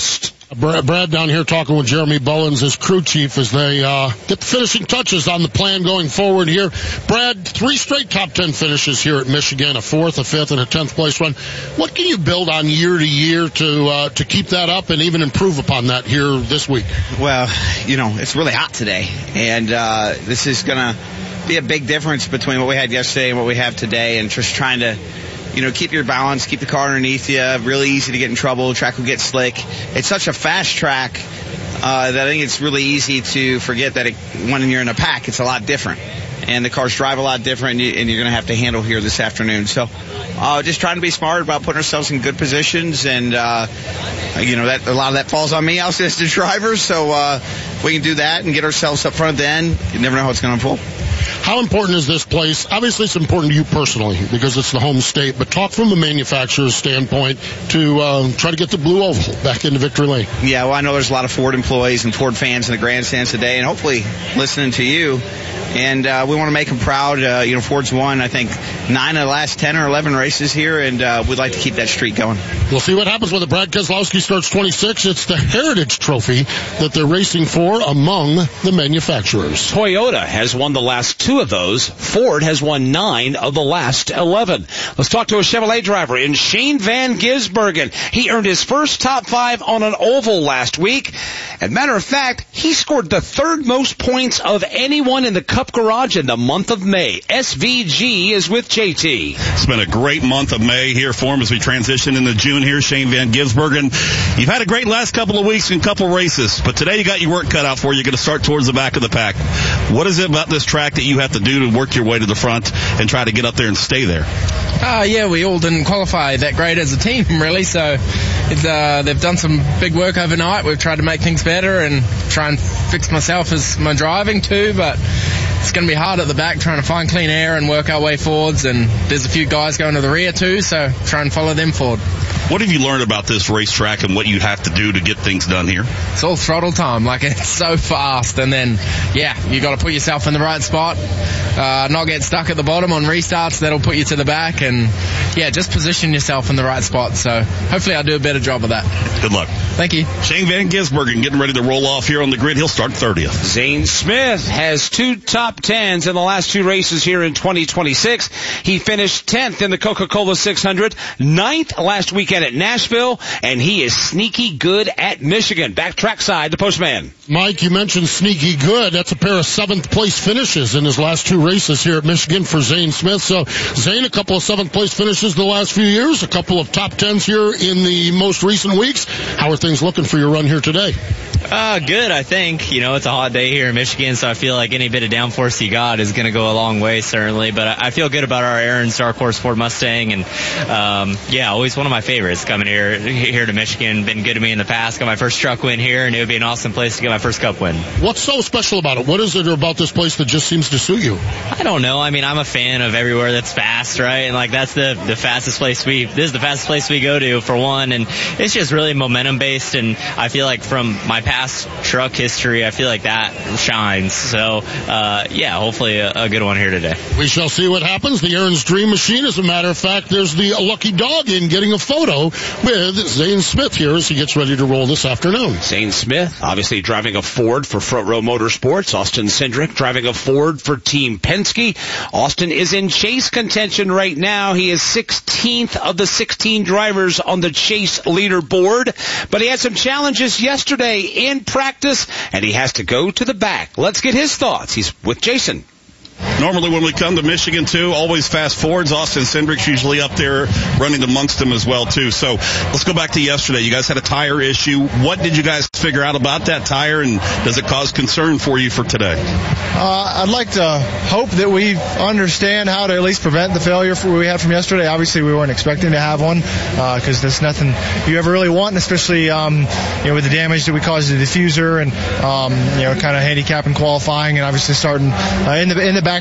[SPEAKER 8] Brad, Brad down here talking with Jeremy Bullins, his crew chief, as they uh, get the finishing touches on the plan going forward here. Brad, three straight top ten finishes here at Michigan, a fourth, a fifth, and a tenth place run. What can you build on year to year to uh, to keep that up and even improve upon that here this week?
[SPEAKER 12] Well, you know, it's really hot today, and uh, this is going to be a big difference between what we had yesterday and what we have today, and just trying to, you know, keep your balance, keep the car underneath you. Really easy to get in trouble. The track will get slick. It's such a fast track uh, that I think it's really easy to forget that it, when you're in a pack, it's a lot different. And the cars drive a lot different, and, you, and you're going to have to handle here this afternoon. So uh, just trying to be smart about putting ourselves in good positions. And, uh, you know, that a lot of that falls on me, also as the driver. So uh, if we can do that and get ourselves up front at the end, you never know how it's going to unfold.
[SPEAKER 8] How important is this place? Obviously, it's important to you personally because it's the home state, but talk from a manufacturer's standpoint to um, try to get the Blue Oval back into victory lane.
[SPEAKER 12] Yeah, well, I know there's a lot of Ford employees and Ford fans in the grandstands today, and hopefully listening to you. And uh, we want to make them proud. Uh, you know, Ford's won, I think, nine of the last ten or eleven races here, and uh, we'd like to keep that streak going.
[SPEAKER 8] We'll see what happens when the Brad Keselowski starts twenty-six. It's the Heritage Trophy that they're racing for among the manufacturers.
[SPEAKER 2] Toyota has won the last two of those. Ford has won nine of the last eleven. Let's talk to a Chevrolet driver in Shane Van Gisbergen. He earned his first top five on an oval last week. As a matter of fact, he scored the third most points of anyone in the Cup Garage in the month of May. S V G is with J T.
[SPEAKER 14] It's been a great month of May here for him as we transition into June here. Shane Van Gisbergen, you've had a great last couple of weeks and couple races, but today you got your work cut out for you. You're going to start towards the back of the pack. What is it about this track that you have to do to work your way to the front and try to get up there and stay there?
[SPEAKER 15] Uh, yeah, we all didn't qualify that great as a team, really, so it, uh, they've done some big work overnight. We've tried to make things better and try and fix myself as my driving too, but it's going to be hard at the back trying to find clean air and work our way forwards, and there's a few guys going to the rear too, so try and follow them forward.
[SPEAKER 14] What have you learned about this racetrack and what you have to do to get things done here?
[SPEAKER 15] It's all throttle time. Like, it's so fast, and then, yeah, you got to put yourself in the right spot, uh, not get stuck at the bottom on restarts. That'll put you to the back, and, yeah, just position yourself in the right spot. So hopefully I'll do a better job of that.
[SPEAKER 14] Good luck.
[SPEAKER 15] Thank you.
[SPEAKER 14] Shane Van Gisbergen getting ready to roll off here on the grid. He'll start thirtieth.
[SPEAKER 2] Zane Smith has two top tens in the last two races here in twenty twenty-six. He finished tenth in the Coca-Cola six hundred, ninth last weekend at Nashville, and he is sneaky good at Michigan. Back trackside, the postman.
[SPEAKER 8] Mike, you mentioned sneaky good. That's a pair of seventh place finishes in his last two races here at Michigan for Zane Smith. So Zane, a couple of seventh place finishes the last few years, a couple of top tens here in the most recent weeks. How are things looking for your run here today?
[SPEAKER 21] Uh, good, I think. You know, it's a hot day here in Michigan, so I feel like any bit of downforce you got is going to go a long way, certainly. But I feel good about our Aaron's Dark Horse Ford Mustang, and um, yeah, always one of my favorites coming here here to Michigan. Been good to me in the past. Got my first truck win here, and it would be an awesome place to get my first Cup win.
[SPEAKER 8] What's so special about it? What is it about this place that just seems to suit you?
[SPEAKER 21] I don't know. I mean, I'm a fan of everywhere that's fast, right? And like that's the the fastest place we. This is the fastest place we go to for one, and it's just really momentum based. And I feel like from my past truck history, I feel like that shines. So uh, yeah, hopefully a, a good one here today.
[SPEAKER 8] We shall see what happens. The Aaron's Dream Machine. As a matter of fact, there's the lucky dog in getting a photo with Zane Smith here as he gets ready to roll this afternoon.
[SPEAKER 2] Zane Smith, obviously driving a Ford for Front Row Motorsports. Austin Cindric driving a Ford for Team Penske. Austin is in chase contention right now. He is sixteenth of the sixteen drivers on the chase leaderboard, but he had some challenges yesterday in practice, and he has to go to the back. Let's get his thoughts. He's with Jason.
[SPEAKER 14] Normally when we come to Michigan, too, always fast forwards. Austin Cindric's usually up there running amongst them as well, too. So let's go back to yesterday. You guys had a tire issue. What did you guys figure out about that tire, and does it cause concern for you for today?
[SPEAKER 23] Uh, I'd like to hope that we understand how to at least prevent the failure we had from yesterday. Obviously, we weren't expecting to have one because uh, there's nothing you ever really want, especially um, you know, with the damage that we caused to the diffuser and um, you know, kind of handicapping qualifying and obviously starting uh, in the in the back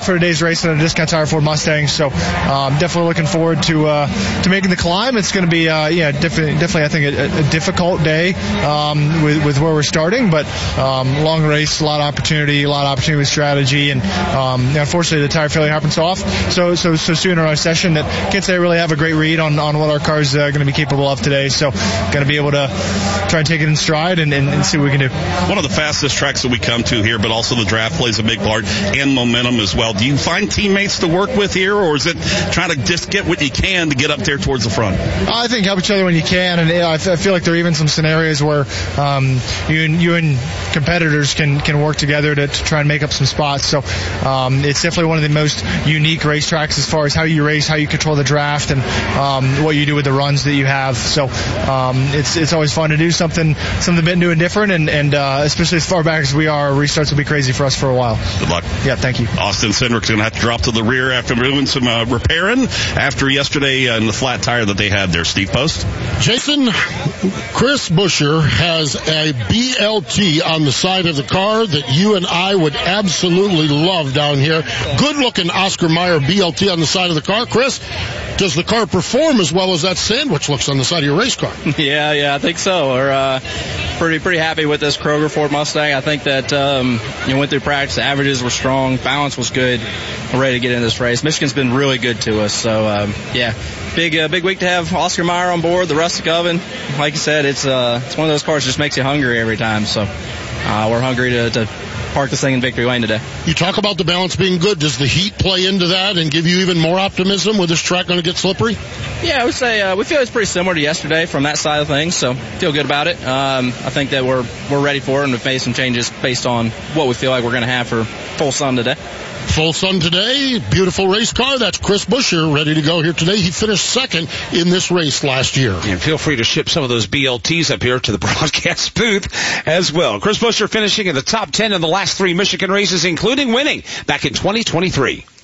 [SPEAKER 23] for today's race on a Discount Tire Ford Mustang. So um, definitely looking forward to uh, to making the climb. It's going to be uh, yeah definitely definitely I think a, a difficult day um, with with where we're starting, but um, long race, a lot of opportunity, a lot of opportunity with strategy, and um, unfortunately the tire failure happens off so so so soon in our session that can't say I really have a great read on, on what our car's uh, going to be capable of today. So going to be able to try and take it in stride and, and, and see what we can do.
[SPEAKER 14] One of the fastest tracks that we come to here, but also the draft plays a big part, and momentum as well. Do you find teammates to work with here, or is it trying to just get what you can to get up there towards the front?
[SPEAKER 23] I think help each other when you can, and I feel like there are even some scenarios where um, you and you and competitors can, can work together to, to try and make up some spots. So um, it's definitely one of the most unique racetracks as far as how you race, how you control the draft, and um, what you do with the runs that you have. So um, it's it's always fun to do something something a bit new and different, and, and uh, especially as far back as we are, restarts will be crazy for us for a while.
[SPEAKER 14] Good luck.
[SPEAKER 23] Yeah, thank you.
[SPEAKER 14] Austin Cindric's going to have to drop to the rear after doing some uh, repairing after yesterday uh, in the flat tire that they had there. Steve Post.
[SPEAKER 8] Jason, Chris Buescher has a B L T on the side of the car that you and I would absolutely love down here. Good-looking Oscar Mayer B L T on the side of the car. Chris, does the car perform as well as that sandwich looks on the side of your race car?
[SPEAKER 4] Yeah, yeah, I think so. We're uh, pretty pretty happy with this Kroger Ford Mustang. I think that um, you know, went through practice, the averages were strong, balance was good. We're ready to get in this race. Michigan's been really good to us, so um, yeah, big uh, big week to have Oscar Mayer on board, the rustic oven. Like you said, it's uh, it's one of those cars that just makes you hungry every time. So uh, we're hungry to, to park this thing in victory lane today.
[SPEAKER 8] You talk about the balance being good. Does the heat play into that and give you even more optimism with this track going to get slippery?
[SPEAKER 4] Yeah, I would say uh, we feel it's pretty similar to yesterday from that side of things, so feel good about it. Um, I think that we're we're ready for it, and we've made some changes based on what we feel like we're going to have for full sun today.
[SPEAKER 8] Full sun today, beautiful race car. That's Chris Buescher ready to go here today. He finished second in this race last year.
[SPEAKER 2] And feel free to ship some of those B L Ts up here to the broadcast booth as well. Chris Buescher finishing in the top ten in the last three Michigan races, including winning back in twenty twenty-three.